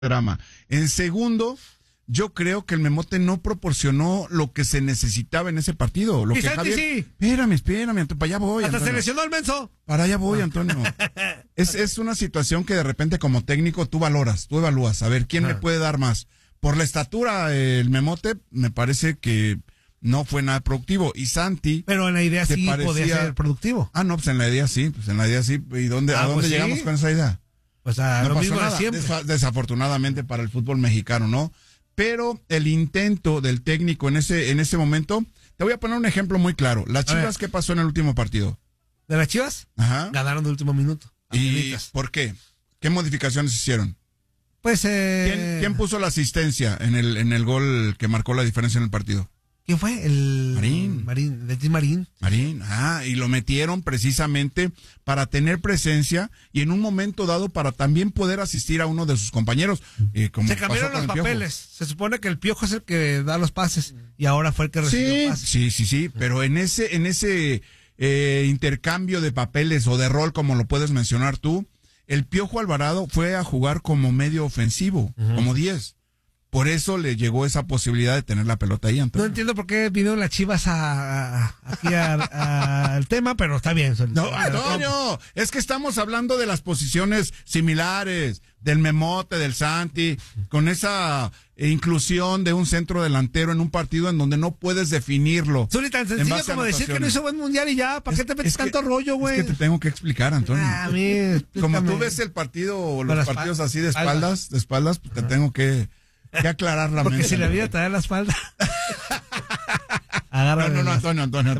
drama. En segundo, yo creo que el Memote no proporcionó lo que se necesitaba en ese partido. Lo que Santi, Javier... sí. Espérame, Antonio, para allá voy. Hasta Antonio. se lesionó el menso. Para allá voy, Antonio. Es una situación que de repente como técnico tú evalúas, a ver, ¿quién me puede dar más? Por la estatura, el Memote, me parece que no fue nada productivo. Y Santi... Pero en la idea sí podía ser productivo. Ah, no, pues en la idea sí. ¿Y a dónde pues llegamos sí. con esa idea? Pues a No lo pasó mismo de nada, siempre. desafortunadamente para el fútbol mexicano, ¿no? Pero el intento del técnico en ese momento, te voy a poner un ejemplo muy claro. Las Chivas, ¿qué pasó en el último partido? ¿De las Chivas? Ajá. Ganaron de último minuto. ¿Y Apenitas. por qué? ¿Qué modificaciones hicieron? Pues ¿Quién puso la asistencia en el gol que marcó la diferencia en el partido? ¿Quién fue? Marín. Betis Marín. Y lo metieron precisamente para tener presencia y en un momento dado para también poder asistir a uno de sus compañeros. Como se cambiaron pasó con los el papeles. Se supone que el Piojo es el que da los pases y ahora fue el que recibió pases. Sí, pero en ese intercambio de papeles o de rol, como lo puedes mencionar tú, el Piojo Alvarado fue a jugar como medio ofensivo, como 10. Por eso le llegó esa posibilidad de tener la pelota ahí, Antonio. No entiendo por qué vinieron las Chivas aquí al tema, pero está bien. No, Antonio, es que estamos hablando de las posiciones similares, del Memote, del Santi, con esa inclusión de un centro delantero en un partido en donde no puedes definirlo. Zuli, tan sencillo como decir que no hizo buen mundial y ya, ¿para qué te metes tanto rollo, güey? Es que te tengo que explicar, Antonio. A mí, como tú ves el partido o los partidos así de espaldas, pues te tengo que aclarar la mente. Porque si la vida te da la espalda. Agarra. No, Antonio. Antonio.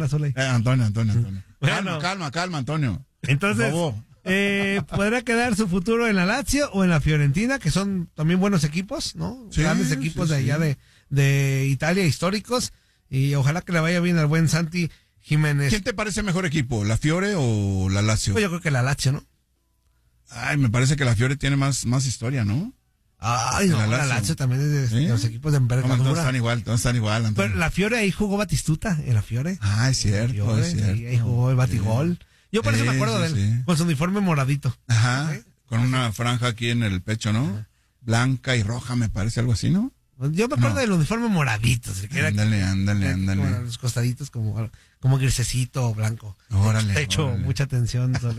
Bueno. Calma, Antonio. Entonces, ¿podrá quedar su futuro en la Lazio o en la Fiorentina, que son también buenos equipos, ¿no? Sí, grandes equipos de allá de Italia, históricos, y ojalá que le vaya bien al buen Santi Jiménez. ¿Quién te parece mejor equipo, la Fiore o la Lazio? Pues yo creo que la Lazio, ¿no? Ay, me parece que la Fiore tiene más historia, ¿no? Ay, no, la Lazio también es de los equipos de envergadura. Todos están igual. Antonio. Pero la Fiore ahí jugó Batistuta, en la Fiore. Ah, es cierto. Ahí jugó el Batigol. Yo por eso me acuerdo de él, con su uniforme moradito. Ajá, con una franja aquí en el pecho, ¿no? Blanca y roja, me parece, algo así, ¿no? Yo me acuerdo del uniforme moradito. Ándale. Como los costaditos, como grisecito o blanco. Órale. Te echo mucha atención, Sole.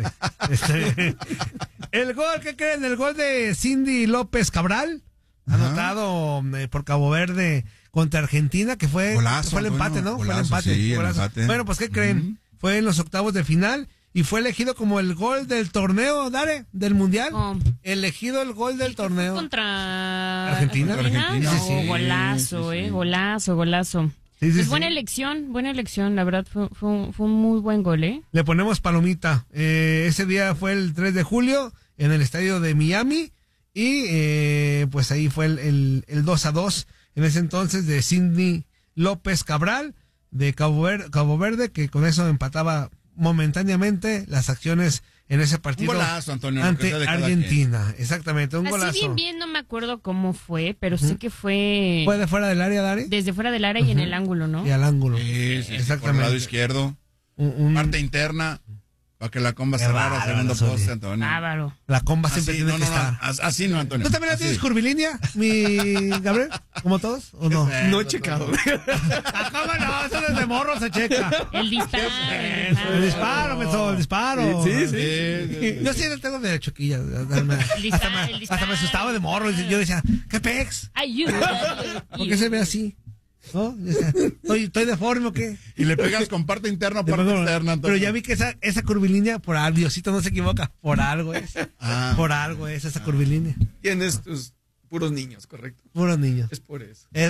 El gol, ¿qué creen? El gol de Cindy López Cabral, anotado por Cabo Verde contra Argentina, que fue el empate, ¿no? Golazo, fue el empate. Sí, el empate. Bueno, pues, ¿qué creen? Fue en los octavos de final y fue elegido como el gol del torneo, del Mundial. Elegido el gol del torneo. ¿Contra Argentina? Sí. Golazo. Sí, buena elección, la verdad, fue un muy buen gol, Le ponemos palomita. Ese día fue el 3 de julio en el estadio de Miami y pues ahí fue el 2-2 en ese entonces de Cindy López Cabral de Cabo Verde, que con eso empataba momentáneamente las acciones en ese partido. Un golazo, Antonio, ante Argentina, exactamente, un golazo. Así bien, no me acuerdo cómo fue, pero sí que fue... ¿Fue de fuera del área, Dari? Desde fuera del área y en el ángulo, ¿no? Y al ángulo. Sí, exactamente. Por el lado izquierdo, parte interna, para que la comba cerrara, segundo poste, Antonio. Bárbaro. La comba siempre tiene que estar. Así no, Antonio. ¿Tú también la tienes curvilínea, mi Gabriel? ¿Como todos? ¿O no? No he checado. ¿Cómo no? Eso desde morro se checa. El disparo. El disparo. Sí. Yo sí le tengo de choquilla. Hasta me asustaba de morro. Yo decía, ¿qué pex? Ayuda. ¿Por qué se ve así? ¿No? ¿Estoy deforme o qué? Y le pegas con parte interna o parte externa, Antonio. Pero ya vi que esa curvilínea, por algo, Diosito no se equivoca, por algo es. Por algo es esa curvilínea. Tienes tus puros niños, correcto. Puros niños. Es por eso. Es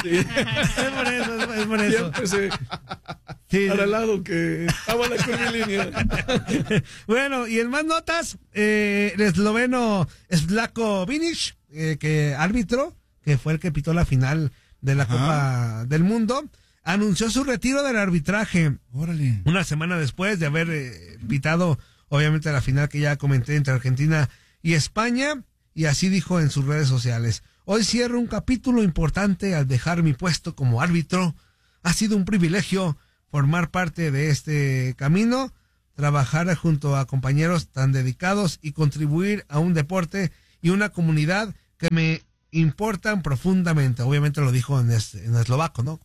por eso. Siempre al lado que estaba la curvilínea. Bueno, y en más notas, el esloveno Slavko Vinic, que árbitro, que fue el que pitó la final de la Copa del Mundo, anunció su retiro del arbitraje. Órale. Una semana después de haber pitado, obviamente, la final que ya comenté entre Argentina y España, y así dijo en sus redes sociales: hoy cierro un capítulo importante al dejar mi puesto como árbitro. Ha sido un privilegio formar parte de este camino, trabajar junto a compañeros tan dedicados y contribuir a un deporte y una comunidad que me importan profundamente. Obviamente lo dijo en eslovaco, ¿no?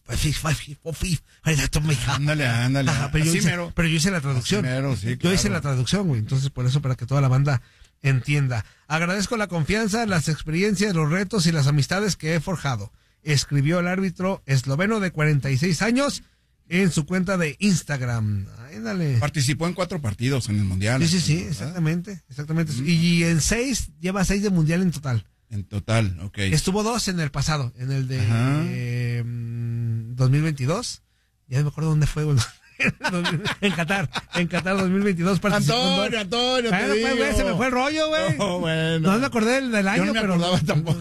Ándale. Ajá, pero yo hice la traducción. Sí, Yo hice claro. la traducción, güey. Entonces, por eso, para que toda la banda entienda. Agradezco la confianza, las experiencias, los retos y las amistades que he forjado. Escribió el árbitro esloveno de 46 años en su cuenta de Instagram. Ay, dale. Participó en 4 partidos en el Mundial. Sí, ¿verdad? exactamente. Y en 6, lleva 6 de Mundial en total. En total, ok. Estuvo 2 en el pasado, en el de 2022. Ya no me acuerdo dónde fue, güey. En Qatar 2022 participó. Antonio, Bueno, pues, güey, se me fue el rollo, güey. No, bueno. No me acordé del año, Yo no me pero acordaba tampoco.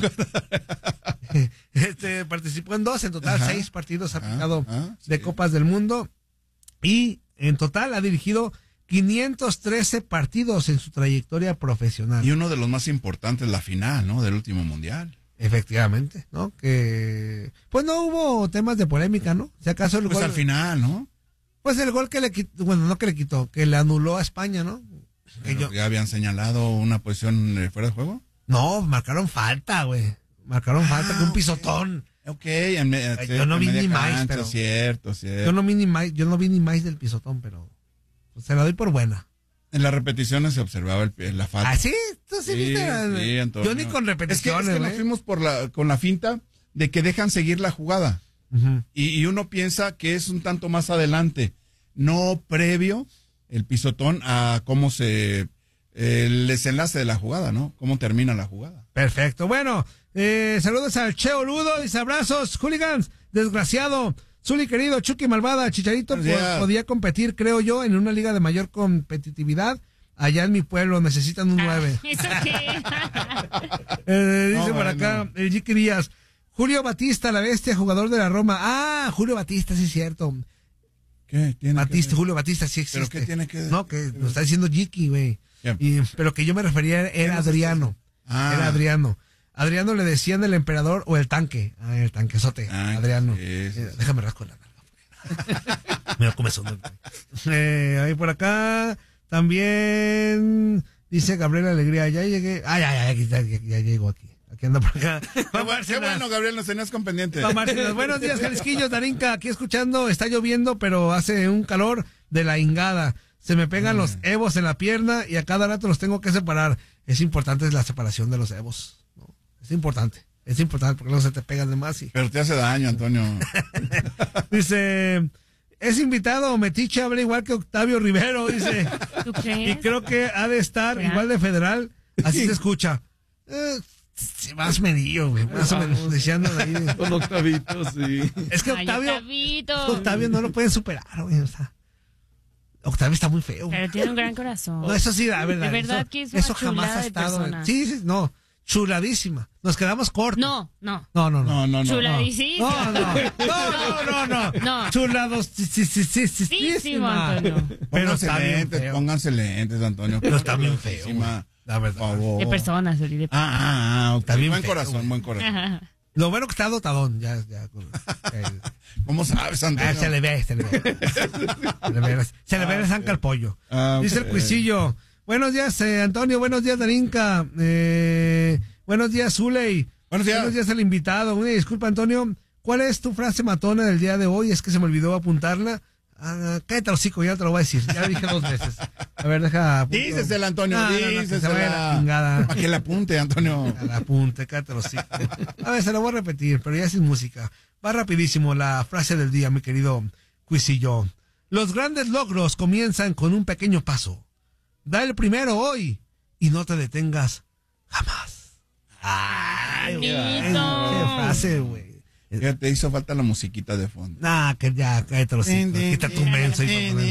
Participó en 2, en total Ajá. 6 partidos ha aplicado sí. de Copas del Mundo y en total ha dirigido 513 partidos en su trayectoria profesional. Y uno de los más importantes, la final, ¿no? Del último Mundial. Efectivamente, ¿no? Que pues no hubo temas de polémica, ¿no? Si acaso el Pues gol, al final, ¿no? pues el gol que le quitó, bueno, no que le quitó, que le anuló a España, ¿no? Que Pero ya habían señalado una posición fuera de juego. No, marcaron falta, güey. Marcaron falta, que un pisotón. Ok, yo no vi ni más, pero Cierto. yo no vi ni más del pisotón, pero pues, se la doy por buena. En las repeticiones se observaba la falta. ¿Ah, sí? ¿Tú sí viste? Sí, Antonio. Yo ni con repeticiones, Es que nos güey. fuimos con la finta de que dejan seguir la jugada. Ujú. Y uno piensa que es un tanto más adelante, no previo el pisotón a cómo el desenlace de la jugada, ¿no? Cómo termina la jugada. Perfecto. Bueno, saludos al Cheo Ludo, dice abrazos, hooligans, desgraciado. Zuli querido, Chucky malvada, Chicharito Buenos días. podía competir, creo yo, en una liga de mayor competitividad. Allá en mi pueblo necesitan un 9. ¿Eso qué? Dice No, por bueno. acá, el Jicky Díaz. Julio Batista, la bestia, jugador de la Roma. Ah, Julio Batista, sí es cierto. ¿Qué tiene Batista, que ver? Julio Batista, sí existe. ¿Pero qué tiene que ver? No, que lo está diciendo Jicky, güey. Ya. Pero que yo me refería era Adriano. Ah. Era Adriano. Adriano le decían el emperador o el tanque. Ah, el tanquesote. Ah, Adriano. sí. Déjame rasco la nalga. Mira cómo son. Ahí por acá también dice Gabriel Alegría. Ya llegué. Ya llego aquí. Aquí ando por acá. Qué bueno, Gabriel, nos tenías con pendiente. Buenos días, Jalisquillos, Darinka. Aquí escuchando, está lloviendo, pero hace un calor de la ingada. Se me pegan los evos en la pierna y a cada rato los tengo que separar. Es importante la separación de los evos, ¿no? Es importante porque no se te pegan de más. Pero te hace daño, Antonio. Dice, es invitado, Metiche habla igual que Octavio Rivero, dice. ¿Tú crees? Y creo que ha de estar ¿Verdad? igual de federal, así se escucha. Más medillo, güey, más o menos, deseando ahí. Con Octavito, sí. Es que Ay, Octavito. Octavio no lo pueden superar, güey, o sea. Octavio está muy feo. Pero tiene un gran corazón. No, eso sí, la verdad. De verdad eso, que es una eso jamás chulada ha de estado. persona. Sí, no. Chuladísima. Nos quedamos cortos. No. No. Chuladísimo. No. No. Chulados. Sí, Antonio. Pero está bien feo. Pónganse lentes, Antonio. Pero está bien feo, güey. Por La verdad. favor. De personas, Uri, de Está bien buen feo, corazón, güey. buen corazón. Ajá. Lo bueno que está dotadón. Ya. ¿Cómo sabes, Antonio? Se le ve. Se le ve la zanca al pollo. Dice el ok. Cuisillo. Buenos días, Antonio. Buenos días, Darinka. Buenos días, Zuley. Buenos días. Buenos días al invitado. Una disculpa, Antonio. ¿Cuál es tu frase matona del día de hoy? Es que se me olvidó apuntarla. Cállate el hocico, ya te lo voy a decir. Ya lo dije 2 veces. A ver, deja. Dícesela, Antonio, que se vaya la dícesela. chingada. Para que la apunte, Antonio. A la punta, cállate el hocico. A ver, se lo voy a repetir, pero ya sin música. Va rapidísimo la frase del día, mi querido Cuisillo. Los grandes logros comienzan con un pequeño paso. Da el primero hoy y no te detengas jamás. Ay, güey. Bonito. Qué frase, güey. Ya te hizo falta la musiquita de fondo. Nah, que ya, cállate los hocico. Quita tu menso.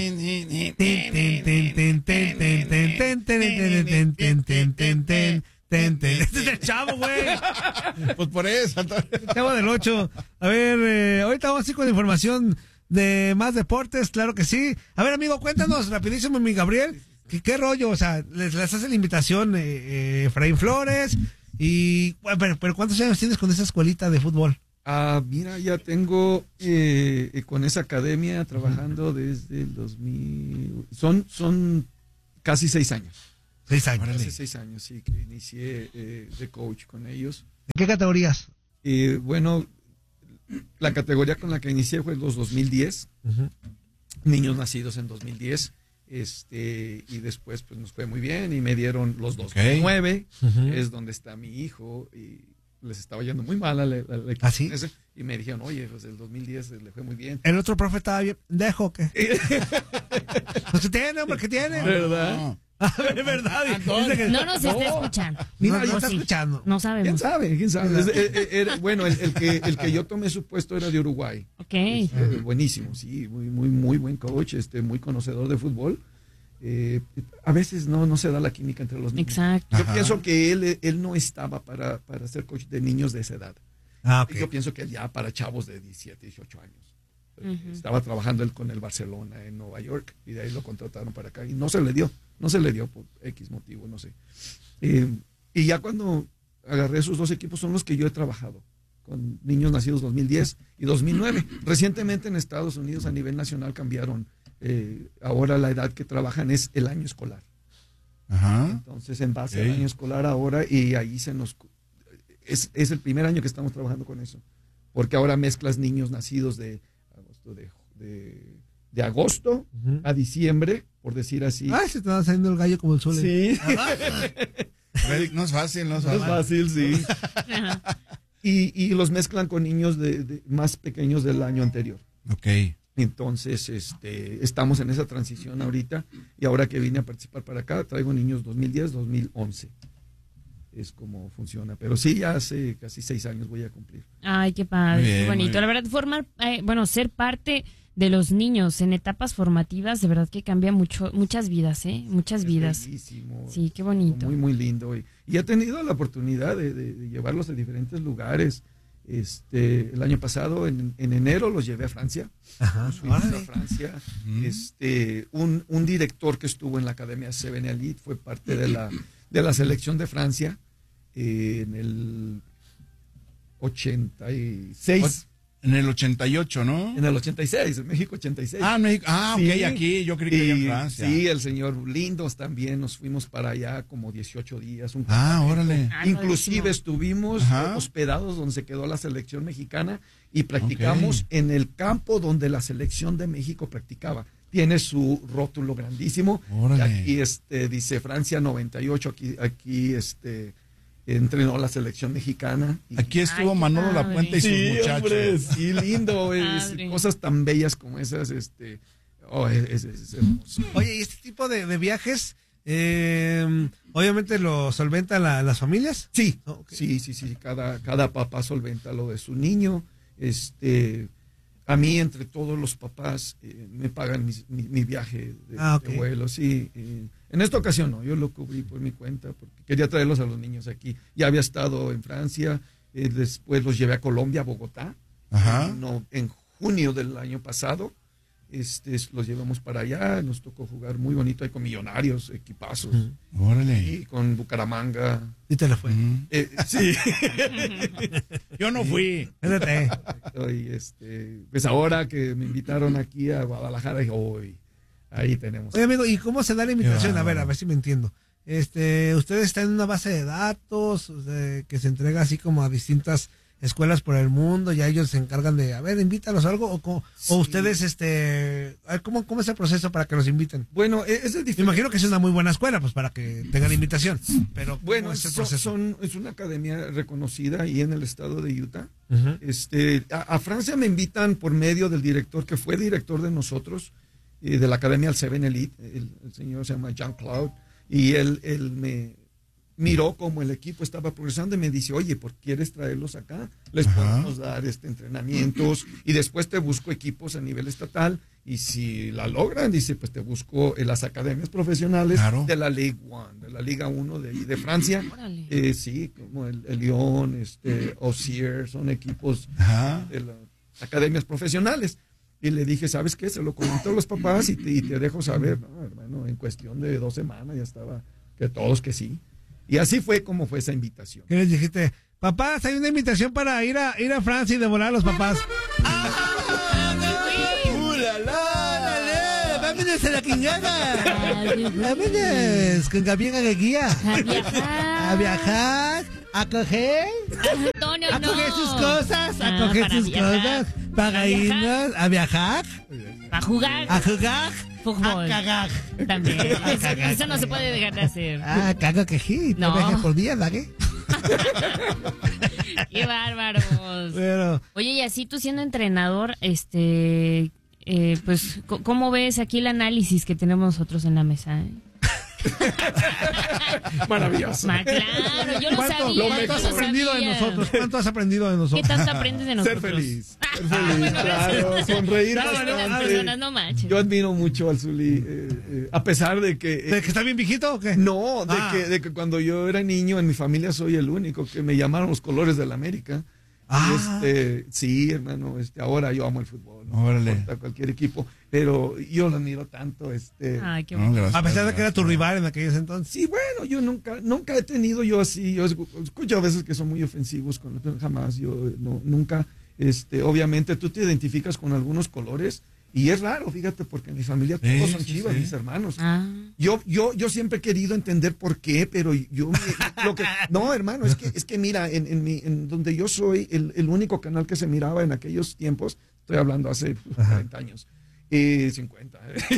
Este es el chavo, güey. Pues por eso, Antonio. Chavo del 8. A ver, ahorita vamos así con información de más deportes, claro que sí. A ver, amigo, cuéntanos rapidísimo, mi Gabriel, ¿qué rollo? O sea, les hace la invitación Efraín Flores y... Bueno, pero ¿cuántos años tienes con esa escuelita de fútbol? Mira, ya tengo con esa academia trabajando desde el 2000. Son casi 6 años. 6 años. Hace 6 años, sí, que inicié de coach con ellos. ¿En qué categorías? Bueno, la categoría con la que inicié fue los 2010, niños nacidos en 2010, y después pues nos fue muy bien y me dieron los 2009, es donde está mi hijo, y les estaba yendo muy mal al equipo. ¿Ah, sí? Y me dijeron, oye, pues el 2010 le fue muy bien. ¿El otro profe estaba bien? ¿Dejo qué? Pues, ¿qué tiene, hombre? ¿Qué tiene? ¿Verdad? No. Es verdad. No nos está escuchando. Mira, No, ya está sí. escuchando. No sabemos. ¿Quién sabe? Bueno, el que yo tomé su puesto era de Uruguay. Ok. Buenísimo, sí, muy buen coach, muy conocedor de fútbol. A veces no se da la química entre los niños. Exacto. Yo pienso que él no estaba para ser coach de niños de esa edad. Ok. Yo pienso que ya para chavos de 17, 18 años. Estaba trabajando él con el Barcelona en Nueva York y de ahí lo contrataron para acá y no se le dio por X motivo, no sé. Y ya cuando agarré esos dos equipos son los que yo he trabajado, con niños nacidos 2010 y 2009. Recientemente en Estados Unidos a nivel nacional cambiaron, ahora la edad que trabajan es el año escolar. Ajá. Entonces en base al año escolar ahora, y ahí es el primer año que estamos trabajando con eso, porque ahora mezclas niños nacidos de agosto a diciembre, por decir así. Ay, se te va saliendo el gallo como el sol. Sí. No es fácil, no es No es fácil. fácil, sí. Y los mezclan con niños de más pequeños del año anterior. Ok. Entonces, estamos en esa transición ahorita, y ahora que vine a participar para acá, traigo niños 2010, 2011. Es como funciona. Pero sí, ya hace casi 6 años voy a cumplir. Ay, qué padre, Bien, qué bonito. muy bien. La verdad, ser parte de los niños en etapas formativas, de verdad que cambia muchas vidas, muchas vidas. Bellísimo. Sí, qué bonito. Muy, muy lindo. Y he tenido la oportunidad de llevarlos a diferentes lugares. El año pasado, en enero, los llevé a Francia. Ajá. Nos fuimos a Francia. Un director que estuvo en la Academia Seven Elite fue parte de la selección de Francia en el 86. En el 88, ¿no? En el 86, en México 86. Ah, México. Ah, ok, Sí. aquí. Yo creí que allá en Y, Francia. sí, el señor Lindos también, nos fuimos para allá como 18 días. Órale. Ah, Inclusive padrísimo. estuvimos Ajá. hospedados donde se quedó la selección mexicana y practicamos en el campo donde la selección de México practicaba. Tiene su rótulo grandísimo. Órale. Y aquí dice Francia 98, aquí entrenó la selección mexicana. Y, Aquí estuvo Ay, qué Manolo padre. Lapuente y sus sí, muchachos. hombre, sí, lindo. Padre. Cosas tan bellas como esas. Es hermoso. Oye, ¿y este tipo de viajes, obviamente lo solventan las familias? Sí, Ok. sí. Cada papá solventa lo de su niño. A mí, entre todos los papás, me pagan mi viaje de vuelo. Sí. En esta ocasión no, yo lo cubrí por mi cuenta porque quería traerlos a los niños aquí. Ya había estado en Francia, después los llevé a Colombia, a Bogotá. Ajá. En junio del año pasado. Los llevamos para allá, nos tocó jugar muy bonito ahí con Millonarios, equipazos, Órale. y con Bucaramanga. Y te lo fue. Sí. Yo no fui. Espérate. Y pues ahora que me invitaron aquí a Guadalajara, dije, hoy ahí tenemos. Oye, amigo, ¿y cómo se da la invitación? Qué A bárbaro. ver si me entiendo. Ustedes están en una base de datos que se entrega así como a distintas escuelas por el mundo, ya ellos se encargan de, a ver, invítalos a algo, o ustedes, a ver, ¿cómo es el proceso para que los inviten? Bueno, es Me difícil. imagino que es una muy buena escuela, pues para que tengan invitación, pero ¿cómo Bueno, es el proceso? es una academia reconocida ahí en el estado de Utah. Ujú. A Francia me invitan por medio del director, que fue director de nosotros, de la Academia al Seven Elite, el señor se llama Jean-Claude, y él me miró como el equipo estaba progresando y me dice, oye, ¿por qué quieres traerlos acá? Les podemos dar entrenamientos y después te busco equipos a nivel estatal y si la logran, dice, pues te busco en las academias profesionales de la Ligue 1, de la Liga 1 de Francia. Órale. Sí, como el Lyon, Auxerre, son equipos Ajá. de las academias profesionales. Y le dije, ¿sabes qué? Se lo comenté a los papás y te dejo saber. No, hermano, en cuestión de 2 semanas ya estaba, que todos que sí. Y así fue como fue esa invitación. ¿Qué les dijiste? Papás, hay una invitación para ir a Francia y devorar a los papás. ¡Vámonos a la quingada! ¡Vámonos con Gabriel Guía! A viajar. A viajar. a coger, Antonio, a no. coger sus cosas, a coger para sus viajar. cosas, para irnos a viajar, A jugar. a jugar, Fútbol. a cagar. También. Eso no se puede dejar de hacer. Ah, cago que sí, No. 3 veces por día, ¿verdad? Qué bárbaros. Pero, Oye, y así tú siendo entrenador, pues, ¿cómo ves aquí el análisis que tenemos nosotros en la mesa? Maravilloso. Claro, yo lo sabía. ¿Cuánto has yo lo aprendido de sabía. nosotros? ¿Cuánto has aprendido de ¿Qué nosotros? tanto aprendes de Ser nosotros? feliz. Ser feliz, claro. Sonreír Las bastante. personas no manches. Yo admiro mucho al Zuli, a pesar de que... ¿De que está bien viejito o qué? No, de, Ah. de que cuando yo era niño en mi familia soy el único que me llamaron los colores de la América. Ah. Sí, hermano, ahora yo amo el fútbol, no Órale. importa cualquier equipo, pero yo lo admiro tanto, Ay, qué No, bueno. gracias, A pesar de que era tu gracias. rival en aquellos entonces. Sí, bueno, yo nunca he tenido yo así, yo escucho a veces que son muy ofensivos, pero jamás, yo nunca, obviamente tú te identificas con algunos colores y es raro, fíjate, porque en mi familia todos Sí, son sí, Chivas, sí. mis hermanos. Ah. Yo siempre he querido entender por qué, pero no, hermano, es que mira, en donde yo soy, el único canal que se miraba en aquellos tiempos, estoy hablando hace 40 años, 50,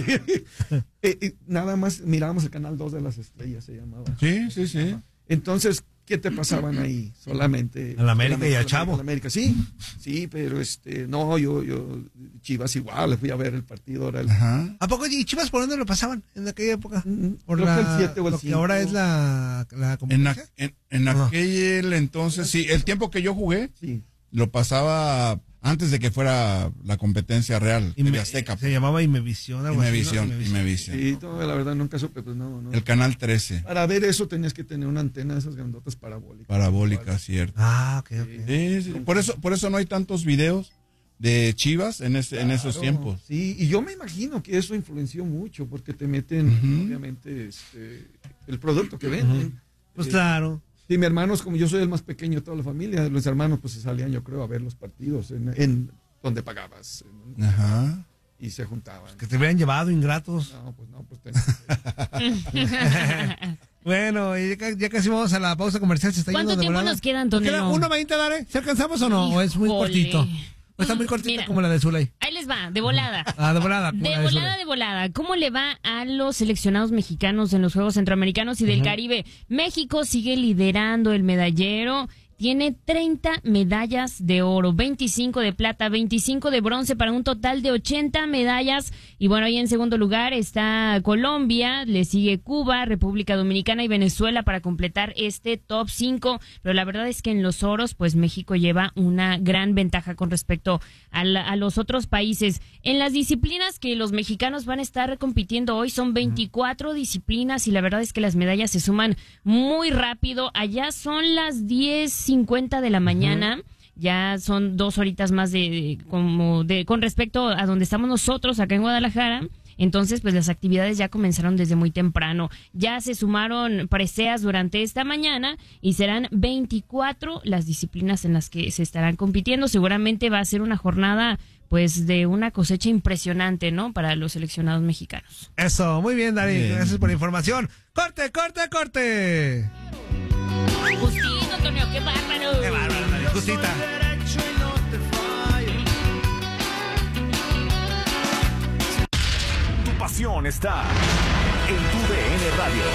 nada más mirábamos el canal 2 de las estrellas, se llamaba. Sí, sí, sí. Entonces, ¿qué te pasaban ahí? Solamente. A la América solamente y al Chavo. a la América, sí, pero no, yo, Chivas igual, fui a ver el partido ahora. Ajá. ¿A poco y Chivas por dónde lo pasaban en aquella época? Por Creo que el 7 o el lo que 5. ahora es la En, competencia. en Ajá. aquel entonces, sí, el tiempo que yo jugué, Sí. lo pasaba antes de que fuera la competencia real, TV Azteca. Se llamaba Imevisión. algo así, ¿no? Imevisión. Sí, no, la verdad nunca supe, pues no. El canal 13, Para ver eso tenías que tener una antena de esas grandotas parabólicas. parabólica, cierto. Ah, ok, ok. Sí, sí. Por eso no hay tantos videos de Chivas en esos tiempos. Sí, y yo me imagino que eso influenció mucho porque te meten, obviamente, el producto que venden. Pues claro. Sí, mis hermanos, como yo soy el más pequeño de toda la familia, los hermanos pues se salían, yo creo, a ver los partidos en donde pagabas Ajá. y se juntaban. Que te hubieran llevado ingratos. No, pues Bueno, y ya casi vamos a la pausa comercial. Se está ¿Cuánto yendo de tiempo volada. nos queda, Antonio? Queda 1:20, Dare. ¿Se alcanzamos o no? ¿O es muy Híjole. cortito? ¿O está muy cortito Mira. como la de Zuley? Ahí les va, de volada. Ah, de volada. como la De de volada, Zuley. de volada. ¿Cómo le va a los seleccionados mexicanos en los Juegos Centroamericanos y del Caribe? México sigue liderando el medallero. Tiene 30 medallas de oro, 25 de plata, 25 de bronce para un total de 80 medallas. Y bueno, ahí en segundo lugar está Colombia, le sigue Cuba, República Dominicana y Venezuela para completar este top 5. Pero la verdad es que en los oros, pues México lleva una gran ventaja con respecto a los otros países. En las disciplinas que los mexicanos van a estar compitiendo hoy son 24 disciplinas y la verdad es que las medallas se suman muy rápido. Allá son las 10:50 de la mañana. Ya son 2 horitas más con respecto a donde estamos nosotros acá en Guadalajara. Entonces, pues las actividades ya comenzaron desde muy temprano. Ya se sumaron preseas durante esta mañana y serán 24 las disciplinas en las que se estarán compitiendo. Seguramente va a ser una jornada, pues, de una cosecha impresionante, ¿no? Para los seleccionados mexicanos. Eso, muy bien, Dari. Bien. Gracias por la información. ¡Corte, corte, corte! Justino, Antonio, qué bárbaro. ¡Qué bárbaro, Dari! Justita. Tu pasión está en tu DN Radio.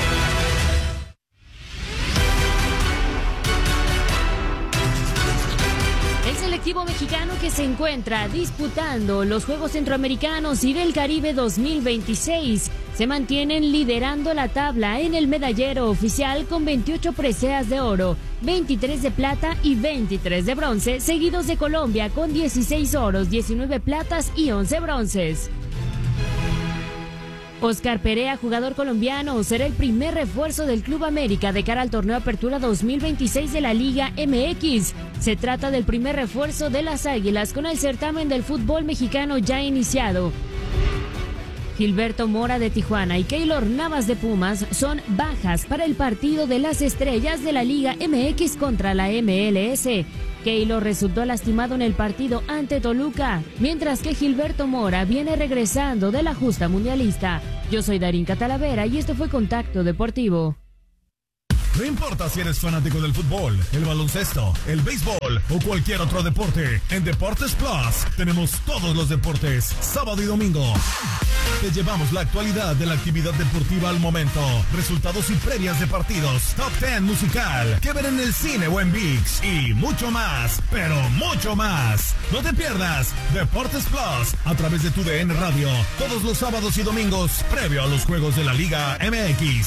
El selectivo mexicano que se encuentra disputando los Juegos Centroamericanos y del Caribe 2026 se mantienen liderando la tabla en el medallero oficial con 28 preseas de oro, 23 de plata y 23 de bronce, seguidos de Colombia con 16 oros, 19 platas y 11 bronces. Oscar Perea, jugador colombiano, será el primer refuerzo del Club América de cara al torneo Apertura 2026 de la Liga MX. Se trata del primer refuerzo de las Águilas con el certamen del fútbol mexicano ya iniciado. Gilberto Mora de Tijuana y Keylor Navas de Pumas son bajas para el partido de las estrellas de la Liga MX contra la MLS. Keylor resultó lastimado en el partido ante Toluca, mientras que Gilberto Mora viene regresando de la justa mundialista. Yo soy Darín Catalavera y esto fue Contacto Deportivo. No importa si eres fanático del fútbol, el baloncesto, el béisbol o cualquier otro deporte, en Deportes Plus tenemos todos los deportes, sábado y domingo. Te llevamos la actualidad de la actividad deportiva al momento, resultados y previas de partidos, top 10 musical, que ver en el cine o en ViX y mucho más, pero mucho más. No te pierdas Deportes Plus a través de tu DN Radio, todos los sábados y domingos, previo a los juegos de la Liga MX.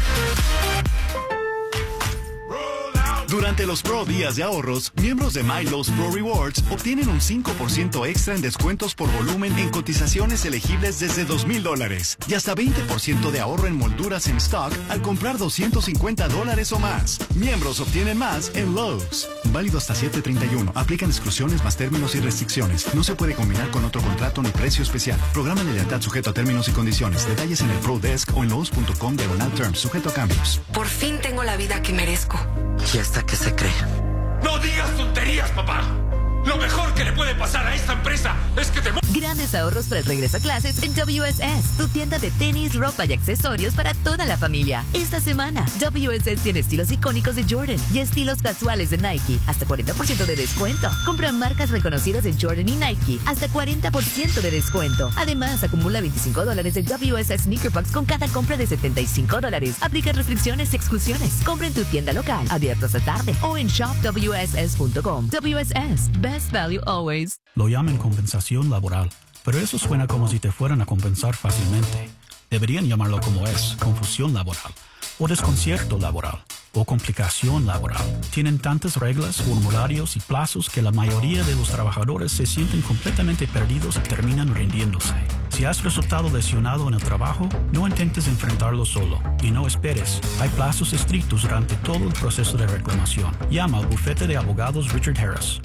Durante los Pro Días de Ahorros, miembros de MyLowe's Pro Rewards obtienen un 5% extra en descuentos por volumen en cotizaciones elegibles desde $2,000 y hasta 20% de ahorro en molduras en stock al comprar $250 o más. Miembros obtienen más en Lowe's. Válido hasta 7/31. Aplican exclusiones más términos y restricciones. No se puede combinar con otro contrato ni precio especial. Programa de lealtad sujeto a términos y condiciones. Detalles en el Pro Desk o en Lowe's.com/terms. Sujeto a cambios. Por fin tengo la vida que merezco. ¿Y hasta qué se cree? ¡No digas tonterías, papá! Lo mejor que le puede pasar a esta empresa es que te... Grandes ahorros para el regreso a clases en WSS, tu tienda de tenis, ropa y accesorios para toda la familia. Esta semana, WSS tiene estilos icónicos de Jordan y estilos casuales de Nike, hasta 40% de descuento. Compra marcas reconocidas en Jordan y Nike, hasta 40% de descuento. Además, acumula $25 en WSS Sneaker Box con cada compra de $75. Aplica restricciones y exclusiones. Compra en tu tienda local, abierta hasta tarde, o en shopwss.com. WSS, best value always. Lo llaman compensación laboral, pero eso suena como si te fueran a compensar fácilmente. Deberían llamarlo como es, confusión laboral, o desconcierto laboral, o complicación laboral. Tienen tantas reglas, formularios y plazos que la mayoría de los trabajadores se sienten completamente perdidos y terminan rindiéndose. Si has resultado lesionado en el trabajo, no intentes enfrentarlo solo y no esperes. Hay plazos estrictos durante todo el proceso de reclamación. Llama al bufete de abogados Richard Harris.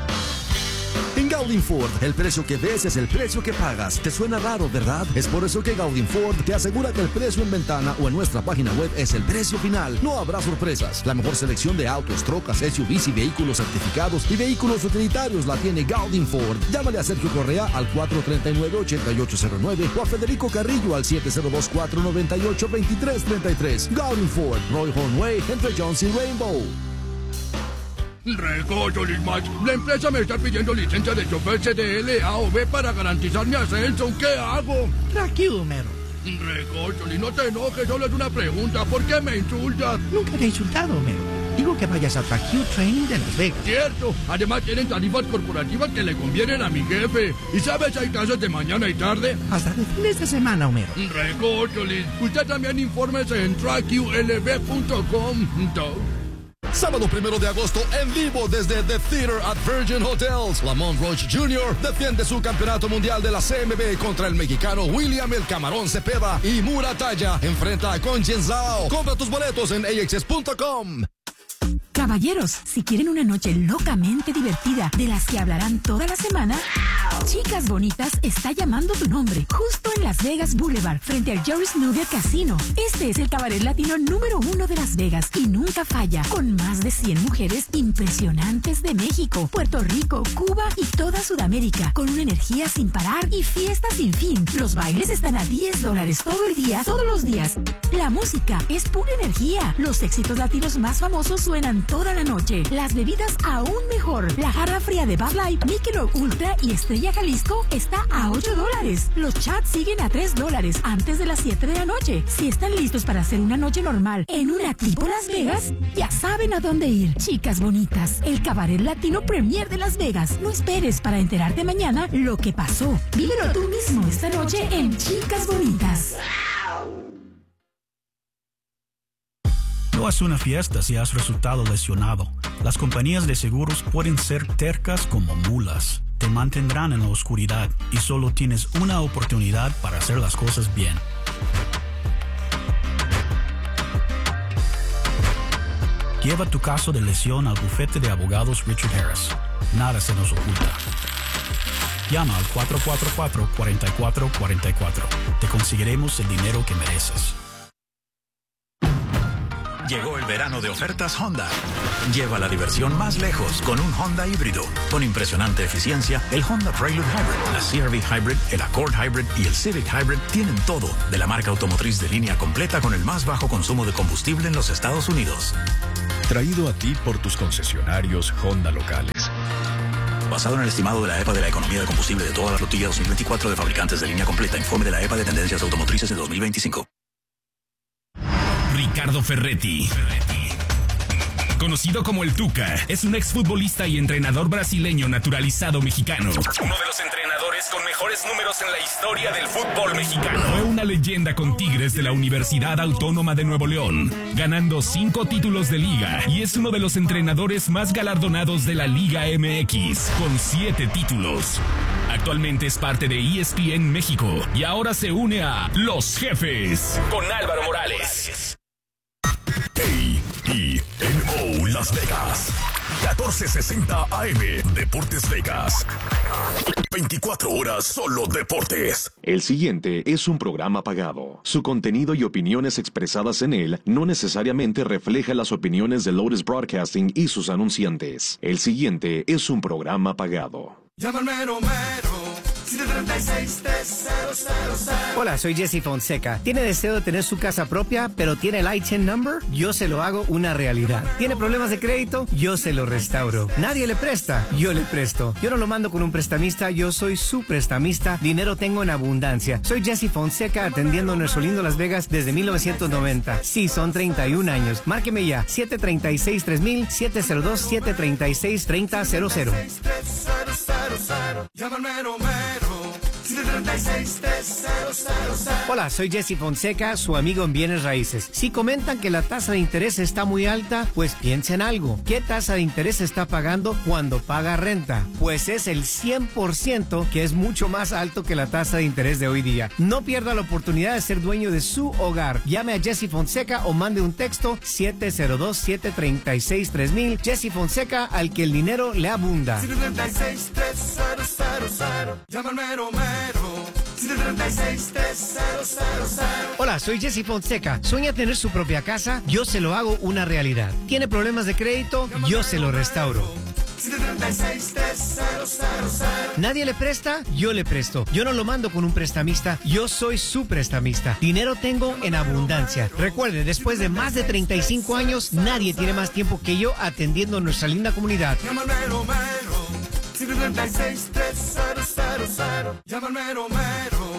En Gaudin Ford, el precio que ves es el precio que pagas. ¿Te suena raro, verdad? Es por eso que Gaudin Ford te asegura que el precio en ventana o en nuestra página web es el precio final. No habrá sorpresas. La mejor selección de autos, trocas, SUVs y vehículos certificados y vehículos utilitarios la tiene Gaudin Ford. Llámale a Sergio Correa al 439-8809 o a Federico Carrillo al 702-498-2333. Gaudin Ford, Roy Hornway, entre Jones y Rainbow. Recocho, Lismach. La empresa me está pidiendo licencia de chofer CDL A o B para garantizar mi ascenso. ¿Qué hago? Tranquilo, mero. Recocho, no te enojes, solo es una pregunta. ¿Por qué me insultas? Nunca te he insultado, mero. Digo que vayas a Track Training de Las Vegas. Cierto. Además tienen tarifas corporativas que le convienen a mi jefe. ¿Y sabes, hay clases de mañana y tarde? Hasta de fines de semana, Homero. Recocho, Liz. Usted también infórmese en trackqlb.com. Sábado 1 de agosto, en vivo desde The Theater at Virgin Hotels. Lamont Roach Jr. defiende su campeonato mundial de la CMB contra el mexicano William El Camarón Cepeda. Y Muratalla enfrenta a Conchenzao. Compra tus boletos en axs.com. Caballeros, si quieren una noche locamente divertida de las que hablarán toda la semana, Chicas Bonitas está llamando tu nombre, justo en Las Vegas Boulevard, frente al Joris Nugget Casino. Este es el cabaret latino número 1 de Las Vegas y nunca falla, con más de 100 mujeres impresionantes de México, Puerto Rico, Cuba y toda Sudamérica, con una energía sin parar y fiestas sin fin. Los bailes están a $10 todo el día, todos los días. La música es pura energía. Los éxitos latinos más famosos suenan toda la noche. Las bebidas aún mejor. La jarra fría de Bud Light, Michelob Ultra y Estrella Jalisco está a $8. Los chats siguen a $3 antes de las 7 de la noche. Si están listos para hacer una noche normal en una tipo Las Vegas, ya saben a dónde ir. Chicas Bonitas, el cabaret latino premier de Las Vegas. No esperes para enterarte mañana lo que pasó. Vívelo tú mismo esta noche en Chicas Bonitas. No es una fiesta si has resultado lesionado. Las compañías de seguros pueden ser tercas como mulas. Te mantendrán en la oscuridad y solo tienes una oportunidad para hacer las cosas bien. Lleva tu caso de lesión al bufete de abogados Richard Harris. Nada se nos oculta. Llama al 444-4444. Te conseguiremos el dinero que mereces. Llegó el verano de ofertas Honda. Lleva la diversión más lejos con un Honda híbrido. Con impresionante eficiencia, el Honda Prelude Hybrid, la CR-V Hybrid, el Accord Hybrid y el Civic Hybrid tienen todo de la marca automotriz de línea completa con el más bajo consumo de combustible en los Estados Unidos. Traído a ti por tus concesionarios Honda locales. Basado en el estimado de la EPA de la economía de combustible de toda la flotilla 2024 de fabricantes de línea completa. Informe de la EPA de tendencias automotrices de 2025. Ricardo Ferretti, conocido como el Tuca, es un exfutbolista y entrenador brasileño naturalizado mexicano. Uno de los entrenadores con mejores números en la historia del fútbol mexicano. Fue una leyenda con Tigres de la Universidad Autónoma de Nuevo León, ganando 5 títulos de liga, y es uno de los entrenadores más galardonados de la Liga MX, con 7 títulos. Actualmente es parte de ESPN México y ahora se une a Los Jefes con Álvaro Morales. KENO Las Vegas, 1460 AM, Deportes Vegas. 24 horas solo deportes. El siguiente es un programa pagado. Su contenido y opiniones expresadas en él no necesariamente reflejan las opiniones de Lotus Broadcasting y sus anunciantes. El siguiente es un programa pagado. Llámame Romero. Hola, soy Jesse Fonseca. ¿Tiene deseo de tener su casa propia, pero tiene el ITIN number? Yo se lo hago una realidad. ¿Tiene problemas de crédito? Yo se lo restauro. ¿Nadie le presta? Yo le presto. Yo no lo mando con un prestamista, yo soy su prestamista. Dinero tengo en abundancia. Soy Jesse Fonseca atendiendo nuestro lindo Las Vegas desde 1990. Sí, son 31 años. Márqueme ya. 736-3000, 702-736-3000. Llámame Romero. Hola, soy Jesse Fonseca, su amigo en bienes raíces. Si comentan que la tasa de interés está muy alta, pues piensen algo. ¿Qué tasa de interés está pagando cuando paga renta? Pues es el 100%, que es mucho más alto que la tasa de interés de hoy día. No pierda la oportunidad de ser dueño de su hogar. Llame a Jesse Fonseca o mande un texto 702-736-3000. Jesse Fonseca, al que el dinero le abunda. 736-3000. Llámame Romero. 736-3000. Hola, soy Jesse Fonseca. ¿Sueña tener su propia casa? Yo se lo hago una realidad. ¿Tiene problemas de crédito? Yo se lo restauro. 736-3000. ¿Nadie le presta? Yo le presto. Yo no lo mando con un prestamista, yo soy su prestamista. Dinero tengo en abundancia. Recuerde, después de más de 35 años, nadie tiene más tiempo que yo atendiendo nuestra linda comunidad. Llámame Romero. 736-3000. Llámame Romero.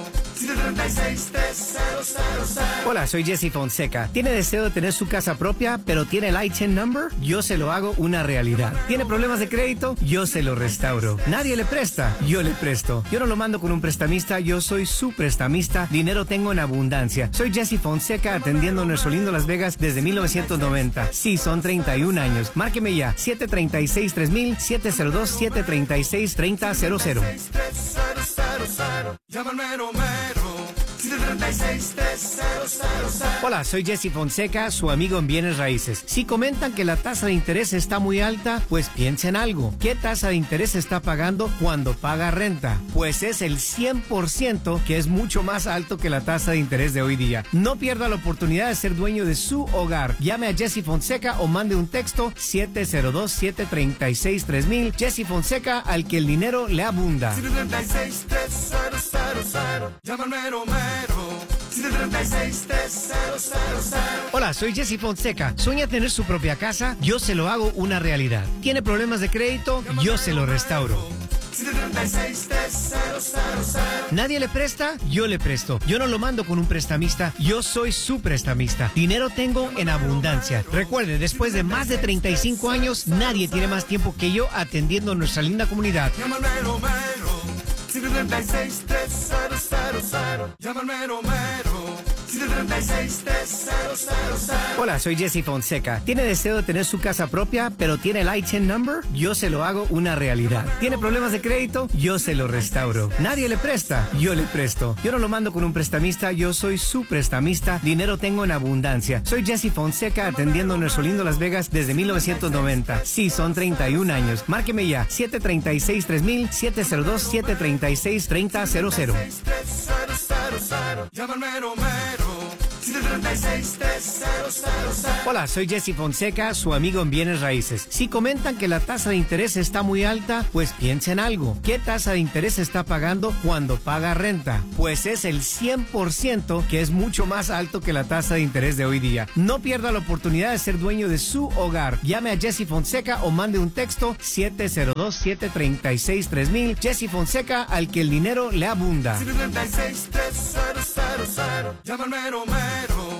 736-3000. Hola, soy Jesse Fonseca. ¿Tiene deseo de tener su casa propia, pero tiene el ITIN number? Yo se lo hago una realidad. ¿Tiene problemas de crédito? Yo se lo restauro. ¿Nadie le presta? Yo le presto. Yo no lo mando con un prestamista, yo soy su prestamista. Dinero tengo en abundancia. Soy Jesse Fonseca atendiendo nuestro lindo Las Vegas desde 1990. Sí, son 31 años. Márqueme ya. 736-3000, 702-736-3000. Llámame Romero. 736-3000. Hola, soy Jesse Fonseca, su amigo en bienes raíces. Si comentan que la tasa de interés está muy alta, pues piensen algo. ¿Qué tasa de interés está pagando cuando paga renta? Pues es el 100%, que es mucho más alto que la tasa de interés de hoy día. No pierda la oportunidad de ser dueño de su hogar. Llame a Jesse Fonseca o mande un texto 702-736-3000. Jesse Fonseca, al que el dinero le abunda. 736-3000. Llámame Romero. 736-3000. Hola, soy Jesse Fonseca. ¿Sueña tener su propia casa? Yo se lo hago una realidad. ¿Tiene problemas de crédito? Yo se lo restauro. 736-3000. ¿Nadie le presta? Yo le presto. Yo no lo mando con un prestamista, yo soy su prestamista. Dinero tengo en abundancia. Recuerde, después de más de 35 años, nadie tiene más tiempo que yo atendiendo nuestra linda comunidad. Llámame Romero. 736-3000. Llámame Romero. 736-3000. Hola, soy Jesse Fonseca. ¿Tiene deseo de tener su casa propia, pero tiene el ITIN number? Yo se lo hago una realidad. ¿Tiene problemas de crédito? Yo se lo restauro. ¿Nadie le presta? Yo le presto. Yo no lo mando con un prestamista, yo soy su prestamista. Dinero tengo en abundancia. Soy Jesse Fonseca atendiendo nuestro lindo Las Vegas desde 1990. Sí, son 31 años. Márqueme ya. 736-3000, 702-736-3000. Llámame Romero. Hola, soy Jesse Fonseca, su amigo en bienes raíces. Si comentan que la tasa de interés está muy alta, pues piensa en algo. ¿Qué tasa de interés está pagando cuando paga renta? Pues es el 100%, que es mucho más alto que la tasa de interés de hoy día. No pierda la oportunidad de ser dueño de su hogar. Llame a Jesse Fonseca o mande un texto 702-736-3000. Jesse Fonseca, al que el dinero le abunda. 736-3000. Llama al mero mero.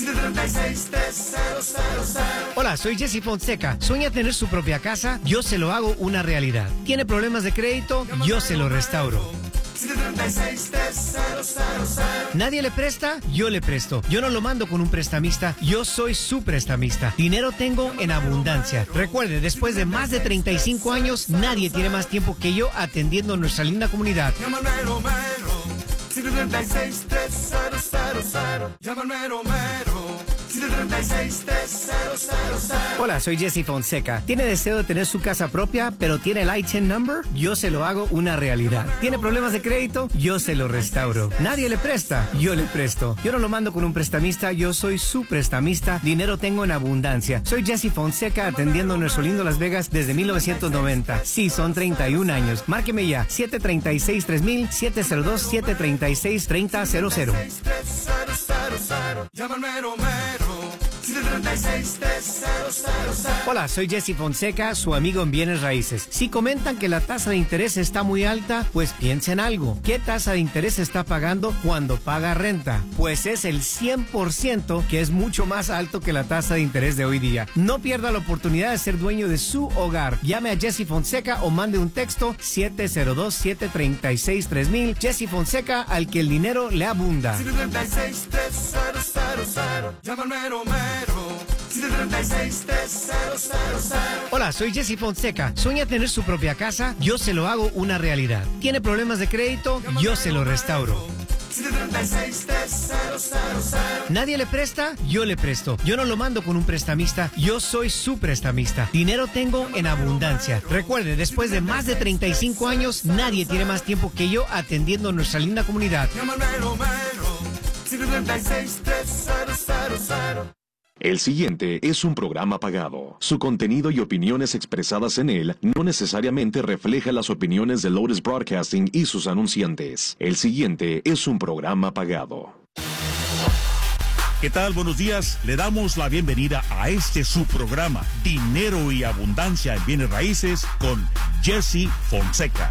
736-3000. Hola, soy Jesse Fonseca. ¿Sueña tener su propia casa? Yo se lo hago una realidad. ¿Tiene problemas de crédito? Yo se lo restauro. 736-3000. ¿Nadie le presta? Yo le presto. Yo no lo mando con un prestamista, yo soy su prestamista. Dinero tengo en abundancia. Recuerde, después de más de 35 años, nadie tiene más tiempo que yo atendiendo nuestra linda comunidad. Llama al mero mero. 736-3000. Llama al mero mero. 736-3000. Hola, soy Jesse Fonseca. ¿Tiene deseo de tener su casa propia, pero tiene el ITIN number? Yo se lo hago una realidad. ¿Tiene problemas de crédito? Yo se lo restauro. ¿Nadie le presta? Yo le presto. Yo no lo mando con un prestamista, yo soy su prestamista. Dinero tengo en abundancia. Soy Jesse Fonseca atendiendo nuestro lindo Las Vegas desde 1990. Sí, son 31 años. Márqueme ya. 736-3000, 702-736-3000. Llama al mero mero. 736-3000. Hola, soy Jesse Fonseca, su amigo en bienes raíces. Si comentan que la tasa de interés está muy alta, pues piensa en algo. ¿Qué tasa de interés está pagando cuando paga renta? Pues es el 100%, que es mucho más alto que la tasa de interés de hoy día. No pierda la oportunidad de ser dueño de su hogar. Llame a Jesse Fonseca o mande un texto 702-736-3000. Jesse Fonseca, al que el dinero le abunda. 736-3000. Llama al mero mero. 736-3000. Hola, soy Jesse Fonseca. ¿Sueña tener su propia casa? Yo se lo hago una realidad. ¿Tiene problemas de crédito? Yo se lo restauro. 736-3000. ¿Nadie le presta? Yo le presto. Yo no lo mando con un prestamista, yo soy su prestamista. Dinero tengo en abundancia. Recuerde, después de más de 35 años, nadie tiene más tiempo que yo atendiendo nuestra linda comunidad. Llama al mero mero. 736-3000. El siguiente es un programa pagado. Su contenido y opiniones expresadas en él no necesariamente reflejan las opiniones de Lotus Broadcasting y sus anunciantes. El siguiente es un programa pagado. ¿Qué tal? Buenos días. Le damos la bienvenida a este su programa, Dinero y Abundancia en Bienes Raíces, con Jesse Fonseca.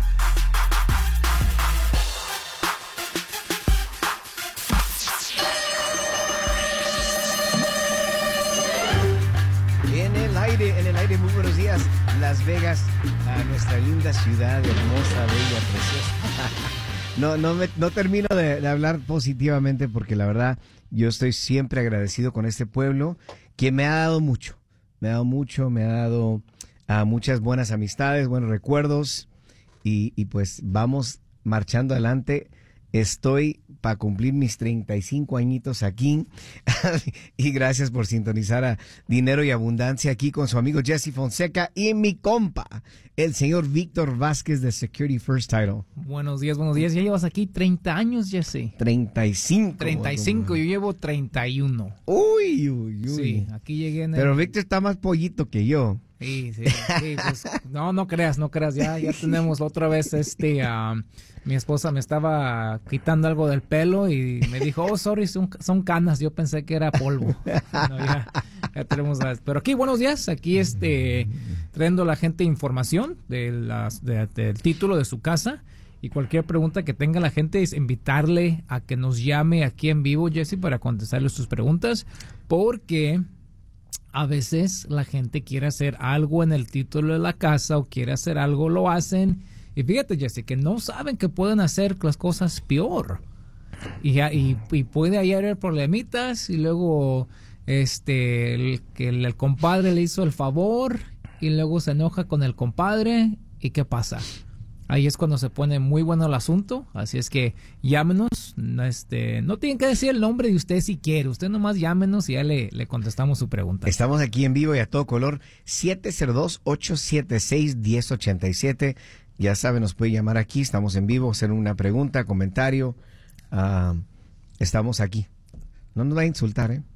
En el aire, muy buenos días, Las Vegas, a nuestra linda ciudad, hermosa, bella, preciosa. No termino de hablar positivamente porque la verdad yo estoy siempre agradecido con este pueblo que me ha dado mucho, me ha dado muchas buenas amistades, buenos recuerdos y pues vamos marchando adelante. Estoy para cumplir mis 35 añitos aquí y gracias por sintonizar a Dinero y Abundancia aquí con su amigo Jesse Fonseca y mi compa, el señor Víctor Vázquez de Security First Title. Buenos días. Ya llevas aquí 30 años, Jesse. 35. 35, yo llevo 31. Uy. Sí, aquí llegué en Pero Víctor está más pollito que yo. Sí, pues, no creas, ya tenemos otra vez mi esposa me estaba quitando algo del pelo y me dijo, oh, sorry, son canas, yo pensé que era polvo. No, ya tenemos pero aquí, buenos días, aquí trayendo a la gente información del título de su casa y cualquier pregunta que tenga la gente es invitarle a que nos llame aquí en vivo, Jesse, para contestarle sus preguntas, porque a veces la gente quiere hacer algo en el título de la casa o quiere hacer algo, lo hacen. Y fíjate, Jesse, que no saben que pueden hacer las cosas peor. Y puede haber problemitas y luego el compadre le hizo el favor y luego se enoja con el compadre. ¿Y qué pasa? Ahí es cuando se pone muy bueno el asunto. Así es que llámenos. No tienen que decir el nombre de usted si quiere. Usted nomás llámenos y ya le contestamos su pregunta. Estamos aquí en vivo y a todo color. 702-876-1087. Ya saben, nos puede llamar aquí. Estamos en vivo, hacer una pregunta, comentario. Estamos aquí. No nos va a insultar, ¿eh?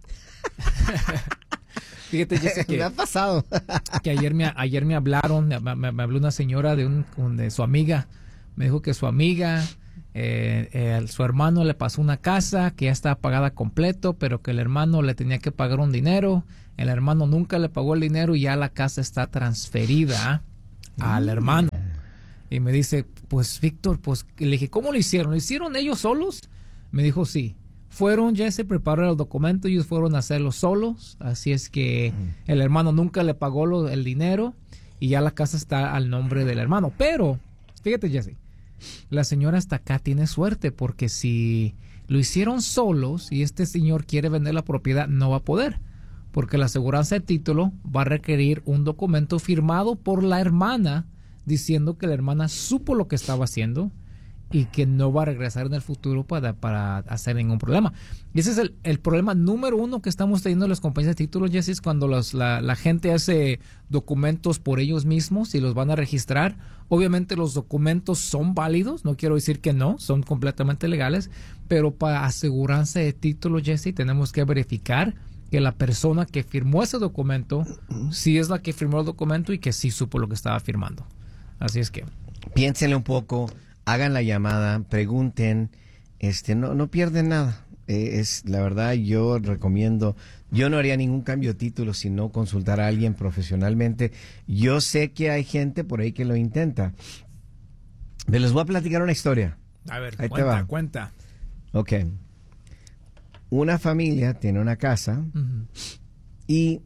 Fíjate, Jesse, que me ha pasado. Que ayer me hablaron, me habló una señora de su amiga. Me dijo que su amiga, su hermano le pasó una casa que ya estaba pagada completo, pero que el hermano le tenía que pagar un dinero. El hermano nunca le pagó el dinero y ya la casa está transferida al hermano. Y me dice, pues Víctor, pues le dije, ¿cómo lo hicieron? ¿Lo hicieron ellos solos? Me dijo, sí. Fueron, Jesse, prepararon el documento, ellos fueron a hacerlo solos, así es que el hermano nunca le pagó el dinero y ya la casa está al nombre del hermano. Pero, fíjate, Jesse, la señora hasta acá tiene suerte, porque si lo hicieron solos y este señor quiere vender la propiedad, no va a poder, porque la aseguranza de título va a requerir un documento firmado por la hermana diciendo que la hermana supo lo que estaba haciendo y que no va a regresar en el futuro para hacer ningún problema. Y ese es el problema número uno que estamos teniendo en las compañías de títulos, Jesse, es cuando la gente hace documentos por ellos mismos y los van a registrar. Obviamente los documentos son válidos, no quiero decir que no, son completamente legales, pero para aseguranza de títulos, Jesse, tenemos que verificar que la persona que firmó ese documento sí es la que firmó el documento y que sí supo lo que estaba firmando. Así es que piénsenle un poco. Hagan la llamada, pregunten, no pierden nada. La verdad, yo recomiendo, yo no haría ningún cambio de título si no consultara a alguien profesionalmente. Yo sé que hay gente por ahí que lo intenta. Les voy a platicar una historia. A ver, ahí cuenta. Ok. Una familia tiene una casa y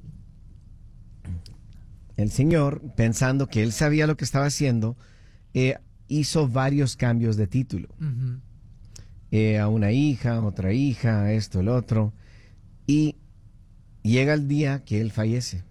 el señor, pensando que él sabía lo que estaba haciendo, hizo varios cambios de título. A una hija, otra hija, esto, el otro. Y llega el día que él fallece.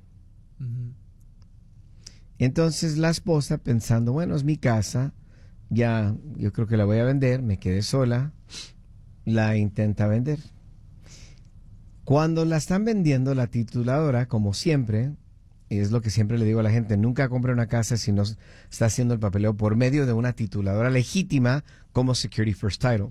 Entonces la esposa, pensando, bueno, es mi casa, ya yo creo que la voy a vender, me quedé sola, la intenta vender. Cuando la están vendiendo, la tituladora, como siempre, es lo que siempre le digo a la gente, nunca compre una casa si no está haciendo el papeleo por medio de una tituladora legítima como Security First Title.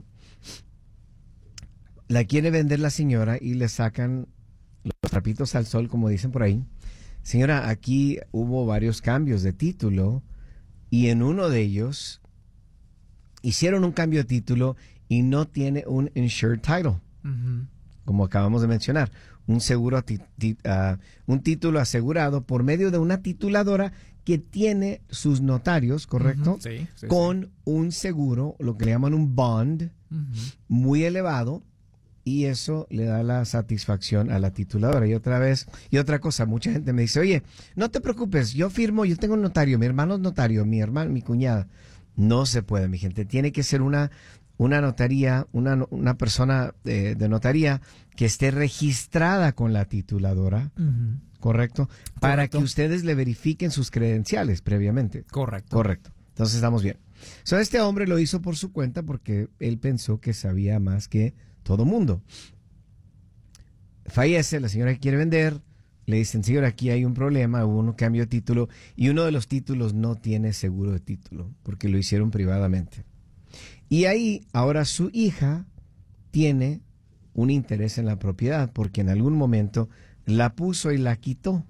La quiere vender la señora y le sacan los trapitos al sol, como dicen por ahí. Señora, aquí hubo varios cambios de título y en uno de ellos hicieron un cambio de título y no tiene un insured title, como acabamos de mencionar. Un seguro, un título asegurado por medio de una tituladora que tiene sus notarios, ¿correcto? Sí, con un seguro, lo que le llaman un bond, muy elevado, y eso le da la satisfacción a la tituladora. Y otra cosa, mucha gente me dice, oye, no te preocupes, yo firmo, yo tengo un notario, mi hermano es notario, mi cuñada. No se puede, mi gente, tiene que ser una notaría, una persona de notaría que esté registrada con la tituladora, ¿correcto? Para que ustedes le verifiquen sus credenciales previamente. Correcto. Entonces estamos bien. Este hombre lo hizo por su cuenta porque él pensó que sabía más que todo mundo. Fallece, la señora que quiere vender, le dicen, señora, aquí hay un problema, hubo un cambio de título y uno de los títulos no tiene seguro de título porque lo hicieron privadamente. Y ahí, ahora su hija tiene un interés en la propiedad porque en algún momento la puso y la quitó.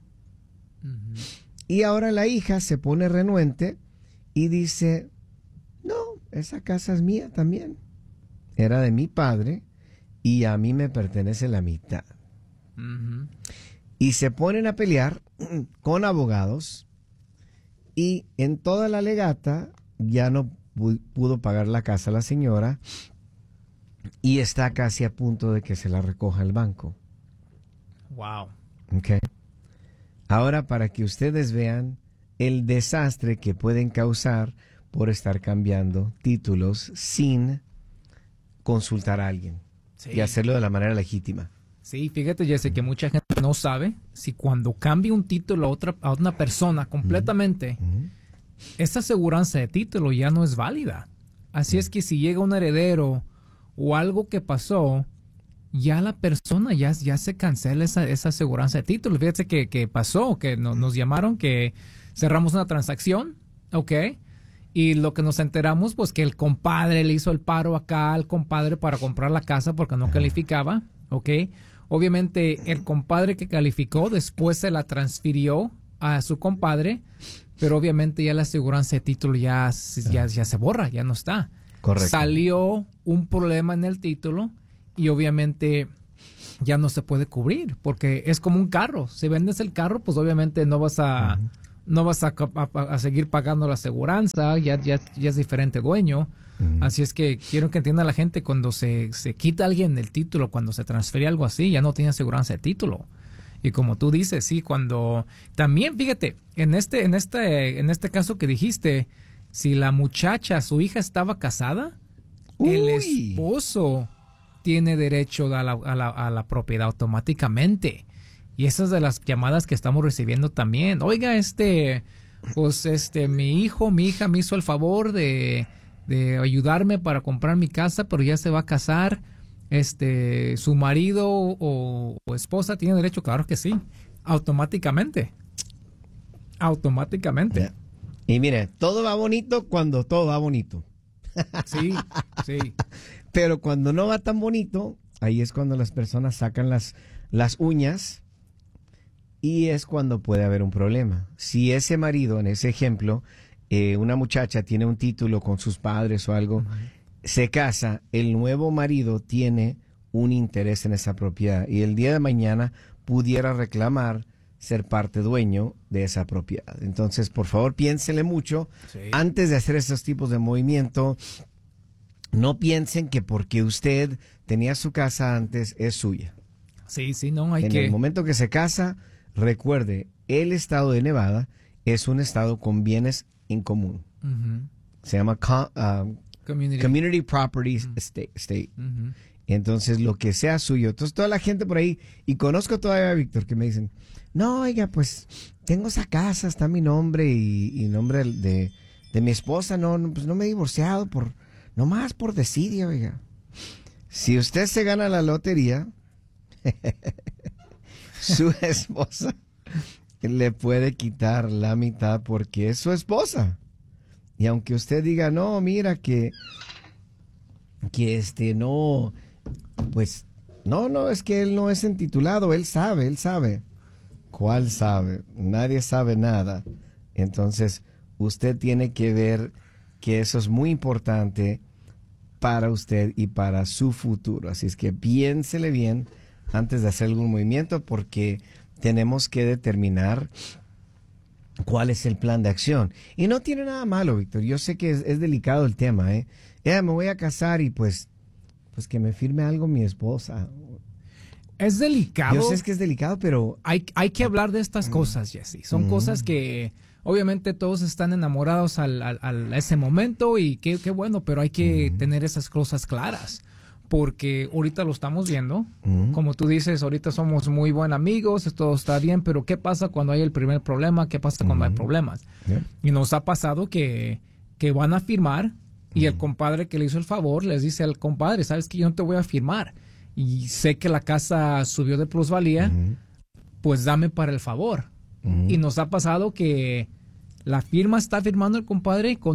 Y ahora la hija se pone renuente y dice, no, esa casa es mía también. Era de mi padre y a mí me pertenece la mitad. Y se ponen a pelear con abogados y en toda la legata ya no pudo pagar la casa a la señora y está casi a punto de que se la recoja el banco. Wow. Okay. Ahora, para que ustedes vean el desastre que pueden causar por estar cambiando títulos sin consultar a alguien y hacerlo de la manera legítima. Sí, fíjate, Jesse, que mucha gente no sabe si cuando cambia un título a una persona completamente, esta aseguranza de título ya no es válida. Así es que si llega un heredero o algo que pasó, ya la persona ya se cancela esa aseguranza de título. Fíjate que pasó, que nos llamaron, que cerramos una transacción, ¿ok? Y lo que nos enteramos, pues que el compadre le hizo el paro acá al compadre para comprar la casa porque no calificaba, ¿ok? Obviamente el compadre que calificó después se la transfirió a su compadre, pero obviamente ya la aseguranza de título ya se borra, ya no está. Correcto. Salió un problema en el título y obviamente ya no se puede cubrir, porque es como un carro. Si vendes el carro, pues obviamente no vas a seguir pagando la aseguranza, ya es diferente dueño. Así es que quiero que entienda la gente, cuando se quita a alguien el título, cuando se transfiere algo así, ya no tiene aseguranza de título. Y como tú dices, sí, cuando también, fíjate, en este caso que dijiste, si la muchacha, su hija estaba casada, el esposo tiene derecho a la propiedad automáticamente. Y esas de las llamadas que estamos recibiendo también. Oiga, mi hija me hizo el favor de ayudarme para comprar mi casa, pero ya se va a casar. Su marido o esposa tiene derecho, claro que sí, automáticamente. Yeah. Y mire, todo va bonito cuando todo va bonito. Sí. Pero cuando no va tan bonito, ahí es cuando las personas sacan las uñas y es cuando puede haber un problema. Si ese marido, en ese ejemplo, una muchacha tiene un título con sus padres o algo, se casa, el nuevo marido tiene un interés en esa propiedad y el día de mañana pudiera reclamar ser parte dueño de esa propiedad. Entonces, por favor, piénsele mucho antes de hacer esos tipos de movimiento. No piensen que porque usted tenía su casa antes es suya. Sí, no hay en el momento que se casa, recuerde, el estado de Nevada es un estado con bienes en común. Se llama Community Property State. Entonces, lo que sea suyo. Entonces, toda la gente por ahí, y conozco todavía a Víctor, que me dicen, no, oiga, pues, tengo esa casa, está mi nombre y nombre de mi esposa, pues no me he divorciado nomás por desidia, oiga. Si usted se gana la lotería, su esposa le puede quitar la mitad porque es su esposa. Y aunque usted diga, no, mira que no, pues, no, es que él no es intitulado, él sabe. ¿Cuál sabe? Nadie sabe nada. Entonces, usted tiene que ver que eso es muy importante para usted y para su futuro. Así es que piénsele bien antes de hacer algún movimiento, porque tenemos que determinar cuál es el plan de acción. Y no tiene nada malo, Víctor. Yo sé que es delicado el tema, ¿eh? Me voy a casar y pues que me firme algo mi esposa. Es delicado. Yo sé que es delicado, pero hay que hablar de estas cosas, Jesse. Son cosas que obviamente todos están enamorados a ese momento y qué bueno, pero hay que tener esas cosas claras. Porque ahorita lo estamos viendo, como tú dices, ahorita somos muy buenos amigos, todo está bien, pero ¿qué pasa cuando hay el primer problema? ¿Qué pasa cuando hay problemas? Y nos ha pasado que van a firmar y el compadre que le hizo el favor les dice al compadre, ¿sabes qué? Yo no te voy a firmar. Y sé que la casa subió de plusvalía, pues dame para el favor. Y nos ha pasado que la firma está firmando el compadre con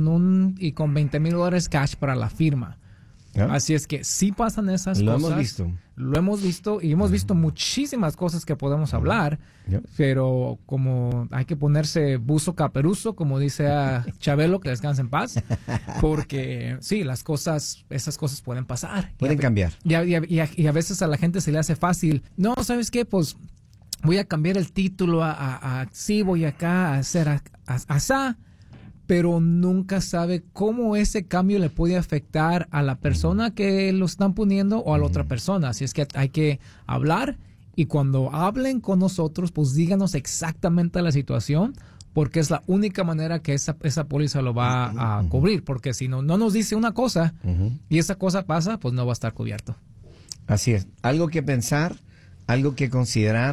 $20,000 cash para la firma. Así es que sí pasan esas cosas. Lo hemos visto y hemos visto muchísimas cosas que podemos hablar, pero como hay que ponerse buzo caperuso, como dice a Chabelo, que descanse en paz, porque sí, esas cosas pueden pasar. Pueden cambiar. Y a veces a la gente se le hace fácil. No, ¿sabes qué? Pues voy a cambiar el título sí, voy acá a hacer asá. Pero nunca sabe cómo ese cambio le puede afectar a la persona que lo están poniendo o a la otra persona. Así es que hay que hablar, y cuando hablen con nosotros, pues díganos exactamente la situación, porque es la única manera que esa póliza lo va a cubrir. Porque si no nos dice una cosa y esa cosa pasa, pues no va a estar cubierto. Así es. Algo que pensar, algo que considerar,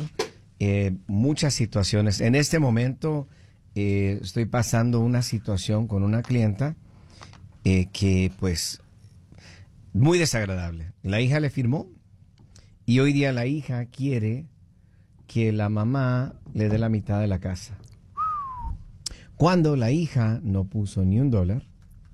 muchas situaciones. En este momento estoy pasando una situación con una clienta que pues muy desagradable. La hija le firmó y hoy día la hija quiere que la mamá le dé la mitad de la casa. Cuando la hija no puso ni $1,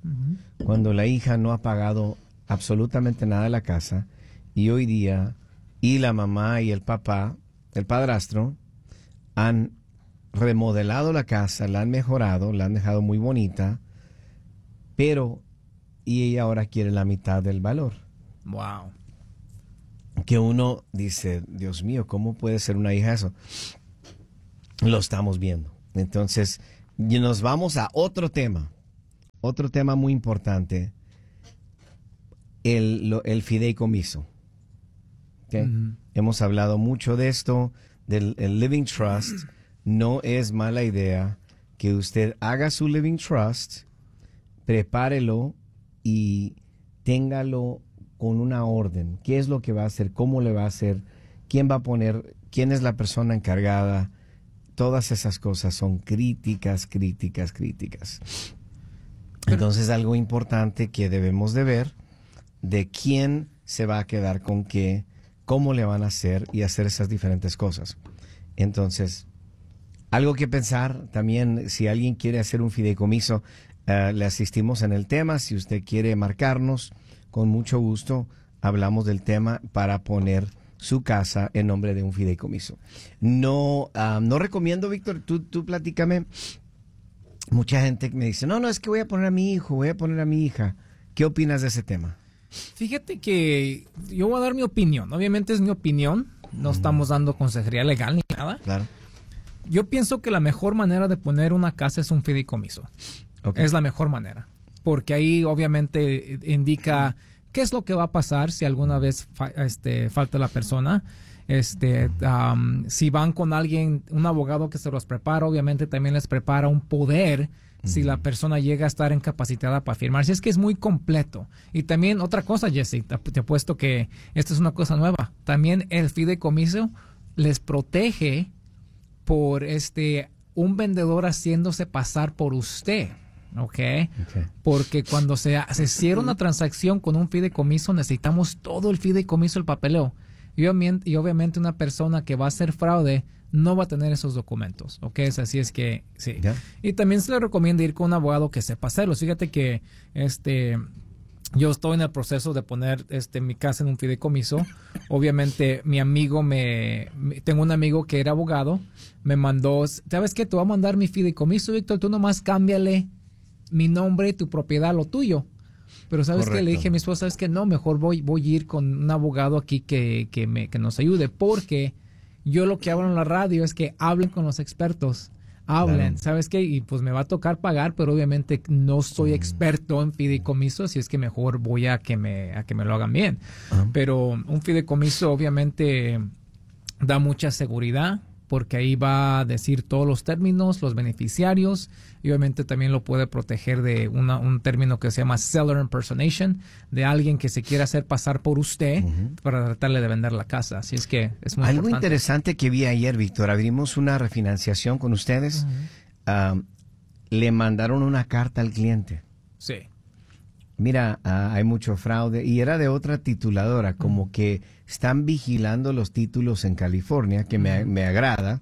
cuando la hija no ha pagado absolutamente nada de la casa, y hoy día y la mamá y el papá, el padrastro, han remodelado la casa, la han mejorado, la han dejado muy bonita, pero y ella ahora quiere la mitad del valor. Wow. Que uno dice, Dios mío, ¿cómo puede ser una hija eso? Lo estamos viendo. Entonces, nos vamos a otro tema muy importante, el fideicomiso. ¿Okay? Uh-huh. Hemos hablado mucho de esto, del el Living Trust. No es mala idea que usted haga su Living Trust, prepárelo y téngalo con una orden. ¿Qué es lo que va a hacer? ¿Cómo le va a hacer? ¿Quién va a poner? ¿Quién es la persona encargada? Todas esas cosas son críticas. Entonces, algo importante que debemos de ver, de quién se va a quedar con qué, cómo le van a hacer y hacer esas diferentes cosas. Entonces, algo que pensar también, si alguien quiere hacer un fideicomiso, le asistimos en el tema. Si usted quiere marcarnos, con mucho gusto hablamos del tema para poner su casa en nombre de un fideicomiso. No recomiendo, Víctor, tú platícame. Mucha gente me dice, no, es que voy a poner a mi hijo, voy a poner a mi hija. ¿Qué opinas de ese tema? Fíjate que yo voy a dar mi opinión. Obviamente es mi opinión. No estamos dando consejería legal ni nada. Claro. Yo pienso que la mejor manera de poner una casa es un fideicomiso. Okay. Es la mejor manera. Porque ahí obviamente indica qué es lo que va a pasar si alguna vez falta la persona. Si van con alguien, un abogado que se los prepara, obviamente también les prepara un poder si la persona llega a estar incapacitada para firmar. Si es que es muy completo. Y también otra cosa, Jesse, te apuesto que esta es una cosa nueva. También el fideicomiso les protege por un vendedor haciéndose pasar por usted. Okay. Porque cuando se cierra una transacción con un fideicomiso, necesitamos todo el fideicomiso, el papeleo. Y obviamente una persona que va a hacer fraude no va a tener esos documentos. ¿Ok? Así es que sí. Yeah. Y también se le recomienda ir con un abogado que sepa hacerlo. Fíjate que yo estoy en el proceso de poner mi casa en un fideicomiso. Obviamente mi amigo tengo un amigo que era abogado, me mandó, ¿sabes qué? Te voy a mandar mi fideicomiso, Víctor, tú nomás cámbiale mi nombre y tu propiedad, lo tuyo. Pero ¿sabes qué? Le dije a mi esposa, ¿sabes qué? No, mejor voy a ir con un abogado aquí que nos ayude, porque yo lo que hablo en la radio es que hablen con los expertos. Hablen, claro. ¿Sabes qué? Y pues me va a tocar pagar, pero obviamente no soy experto en fideicomiso, así es que mejor voy a que me lo hagan bien. Pero un fideicomiso obviamente da mucha seguridad, porque ahí va a decir todos los términos, los beneficiarios, y obviamente también lo puede proteger de un término que se llama seller impersonation, de alguien que se quiera hacer pasar por usted para tratarle de vender la casa. Así es que es muy algo importante. Interesante que vi ayer, Víctor, abrimos una refinanciación con ustedes, le mandaron una carta al cliente. Sí. Mira, hay mucho fraude, y era de otra tituladora, como que están vigilando los títulos en California, que me agrada,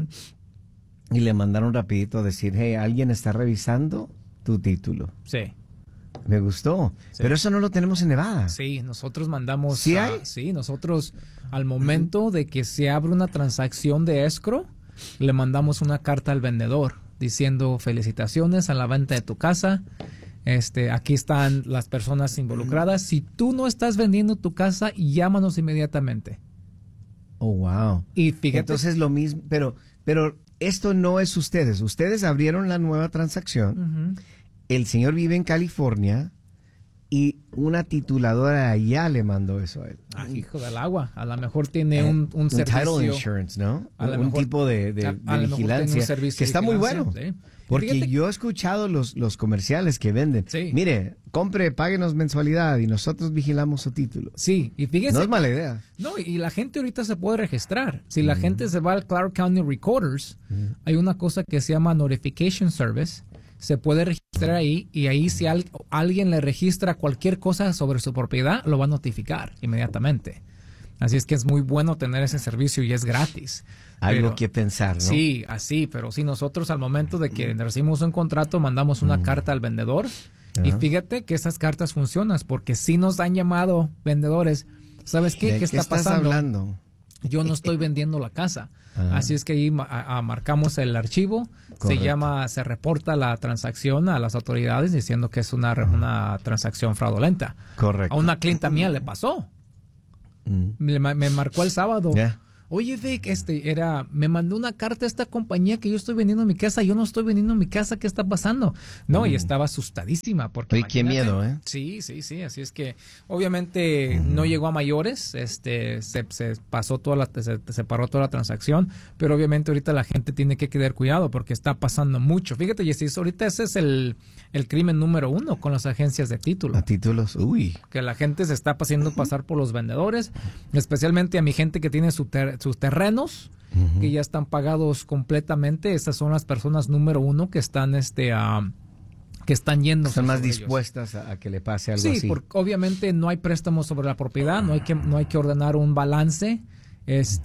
y le mandaron rapidito a decir, hey, alguien está revisando tu título. Sí. Me gustó, sí. Pero eso no lo tenemos en Nevada. Sí, nosotros mandamos... ¿Sí hay? Sí, nosotros al momento de que se abre una transacción de escrow, le mandamos una carta al vendedor diciendo felicitaciones a la venta de tu casa. Aquí están las personas involucradas. Si tú no estás vendiendo tu casa, llámanos inmediatamente. Oh, wow. Y fíjate. Entonces lo mismo, pero esto no es ustedes. Ustedes abrieron la nueva transacción. El señor vive en California y una tituladora allá le mandó eso a él. Hijo del agua. A lo mejor tiene un servicio. Title insurance, ¿no? Un tipo de vigilancia que está muy bueno. Sí. Porque yo he escuchado los comerciales que venden. Sí. Mire, compre, páguenos mensualidad y nosotros vigilamos su título. Sí, y fíjese. No es mala idea. No, y la gente ahorita se puede registrar. Si la gente se va al Clark County Recorders, hay una cosa que se llama Notification Service. Se puede registrar ahí, y ahí si alguien le registra cualquier cosa sobre su propiedad, lo va a notificar inmediatamente. Así es que es muy bueno tener ese servicio y es gratis. Algo que pensar, ¿no? Sí, así, pero sí, nosotros al momento de que recibimos un contrato, mandamos una carta al vendedor. Y fíjate que esas cartas funcionan, porque sí nos han llamado vendedores. ¿sabes qué? ¿Qué está estás pasando? hablando? Yo no estoy vendiendo la casa. Ah. Así es que ahí marcamos el archivo, Correcto. se reporta la transacción a las autoridades diciendo que es una transacción fraudulenta. Correcto. A una clienta mía le pasó. Me marcó el sábado. Ya. Oye, Vic, me mandó una carta a esta compañía que yo estoy vendiendo mi casa. Yo no estoy vendiendo mi casa. ¿Qué está pasando? No, y estaba asustadísima porque. Oye, qué miedo, ¿eh? Sí. Así es que, obviamente, no llegó a mayores. Se pasó se paró toda la transacción. Pero obviamente ahorita la gente tiene que tener cuidado porque está pasando mucho. Fíjate, Jessy, ahorita ese es el crimen número 1 con las agencias de título. A títulos, uy. Que la gente se está haciendo pasar por los vendedores, especialmente a mi gente que tiene sus terrenos, que ya están pagados completamente. Esas son las personas número 1 que están que están yendo. Son más dispuestas a que le pase algo así. Sí, porque obviamente no hay préstamos sobre la propiedad, no hay que ordenar un balance. Es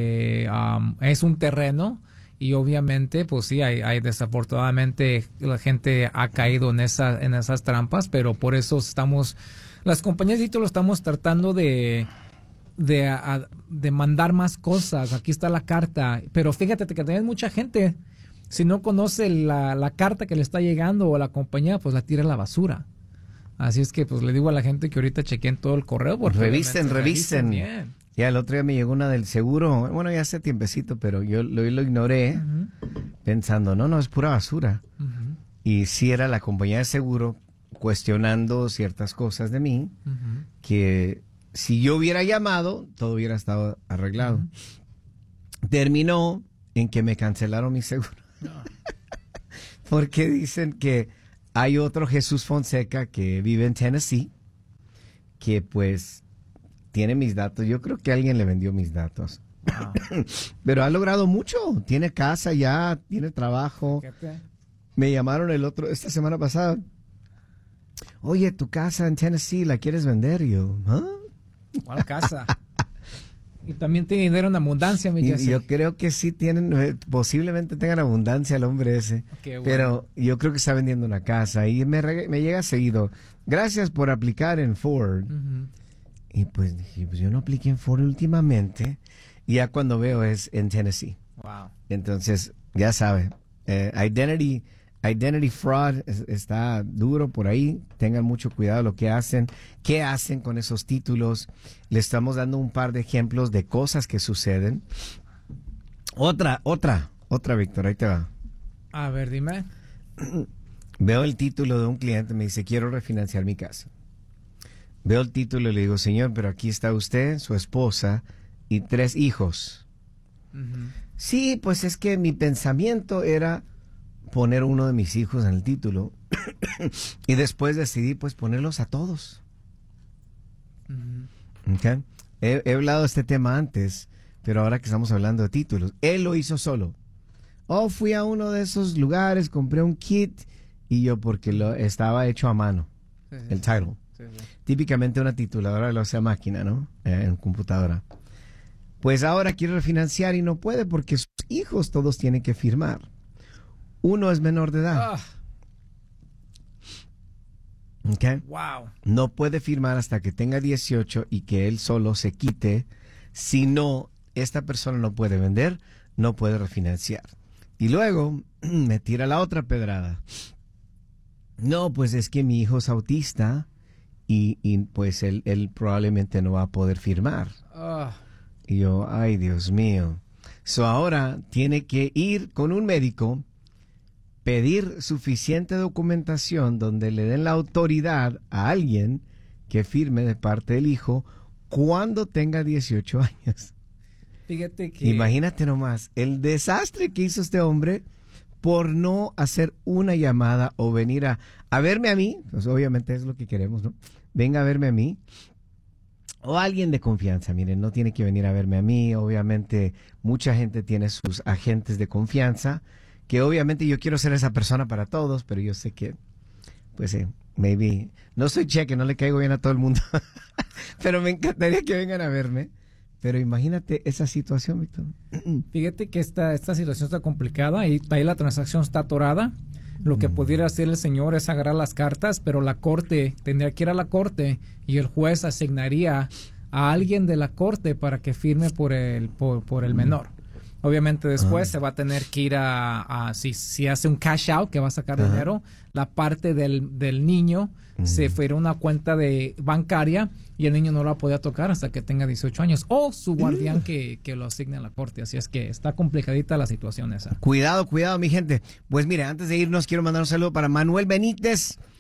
un terreno. Y obviamente, pues sí, hay desafortunadamente la gente ha caído en esas trampas, pero por eso las compañías de título estamos tratando de mandar más cosas. Aquí está la carta, pero fíjate que también mucha gente, si no conoce la carta que le está llegando o la compañía, pues la tira a la basura. Así es que pues le digo a la gente que ahorita chequen todo el correo. Porque Revisen. Bien. Ya el otro día me llegó una del seguro, bueno, ya hace tiempecito, pero yo lo ignoré pensando, no, es pura basura. Y sí era la compañía de seguro cuestionando ciertas cosas de mí, que si yo hubiera llamado, todo hubiera estado arreglado. Terminó en que me cancelaron mi seguro. Porque dicen que hay otro Jesús Fonseca que vive en Tennessee, que pues tiene mis datos. Yo creo que alguien le vendió mis datos. Wow. Pero ha logrado mucho. Tiene casa ya, tiene trabajo. Me llamaron esta semana pasada. Oye, tu casa en Tennessee, ¿la quieres vender? Y yo, ¿ah? ¿Cuál casa? Y también tiene dinero en abundancia, mi Jesse. Yo creo que sí tienen, posiblemente tengan abundancia el hombre ese. Qué bueno. Pero yo creo que está vendiendo una casa y me llega seguido. Gracias por aplicar en Ford. Y pues dije, pues yo no apliqué en Ford últimamente. Y ya cuando veo es en Tennessee. Wow. Entonces, ya sabe, Identity fraud está duro por ahí. Tengan mucho cuidado lo que hacen. ¿Qué hacen con esos títulos? Le estamos dando un par de ejemplos de cosas que suceden. Otra, Víctor, ahí te va. A ver, dime. Veo el título de un cliente, me dice, quiero refinanciar mi casa. Veo el título y le digo, señor, pero aquí está usted, su esposa y 3 hijos. Sí, pues es que mi pensamiento era poner uno de mis hijos en el título y después decidí pues ponerlos a todos. Okay. He hablado de este tema antes, pero ahora que estamos hablando de títulos, él lo hizo solo. Fui a uno de esos lugares, compré un kit y yo porque lo estaba hecho a mano, el title. Típicamente una tituladora lo hace a máquina, ¿no? En computadora. Pues ahora quiere refinanciar y no puede porque sus hijos todos tienen que firmar. Uno es menor de edad. Okay. Wow. No puede firmar hasta que tenga 18 y que él solo se quite. Si no, esta persona no puede vender, no puede refinanciar. Y luego me tira la otra pedrada. No, pues es que mi hijo es autista y pues él probablemente no va a poder firmar. Y yo, ay, Dios mío. Ahora tiene que ir con un médico, pedir suficiente documentación donde le den la autoridad a alguien que firme de parte del hijo cuando tenga 18 años. Fíjate que... Imagínate nomás el desastre que hizo este hombre por no hacer una llamada o venir a verme a mí. Pues obviamente es lo que queremos, ¿no? Venga a verme a mí. O alguien de confianza. Miren, no tiene que venir a verme a mí. Obviamente mucha gente tiene sus agentes de confianza. Que obviamente yo quiero ser esa persona para todos, pero yo sé que, pues, maybe, no soy cheque, no le caigo bien a todo el mundo, pero me encantaría que vengan a verme. Pero imagínate esa situación, Víctor. Fíjate que esta situación está complicada y ahí la transacción está atorada. Lo que pudiera hacer el señor es agarrar las cartas, pero la corte, tendría que ir a la corte y el juez asignaría a alguien de la corte para que firme por el menor. Obviamente después se va a tener que ir si hace un cash out, que va a sacar dinero, la parte del niño se fue a una cuenta bancaria y el niño no la podía tocar hasta que tenga 18 años o su guardián que lo asigne a la corte. Así es que está complicadita la situación esa. Cuidado, mi gente. Pues mire, antes de irnos quiero mandar un saludo para Manuel Benítez.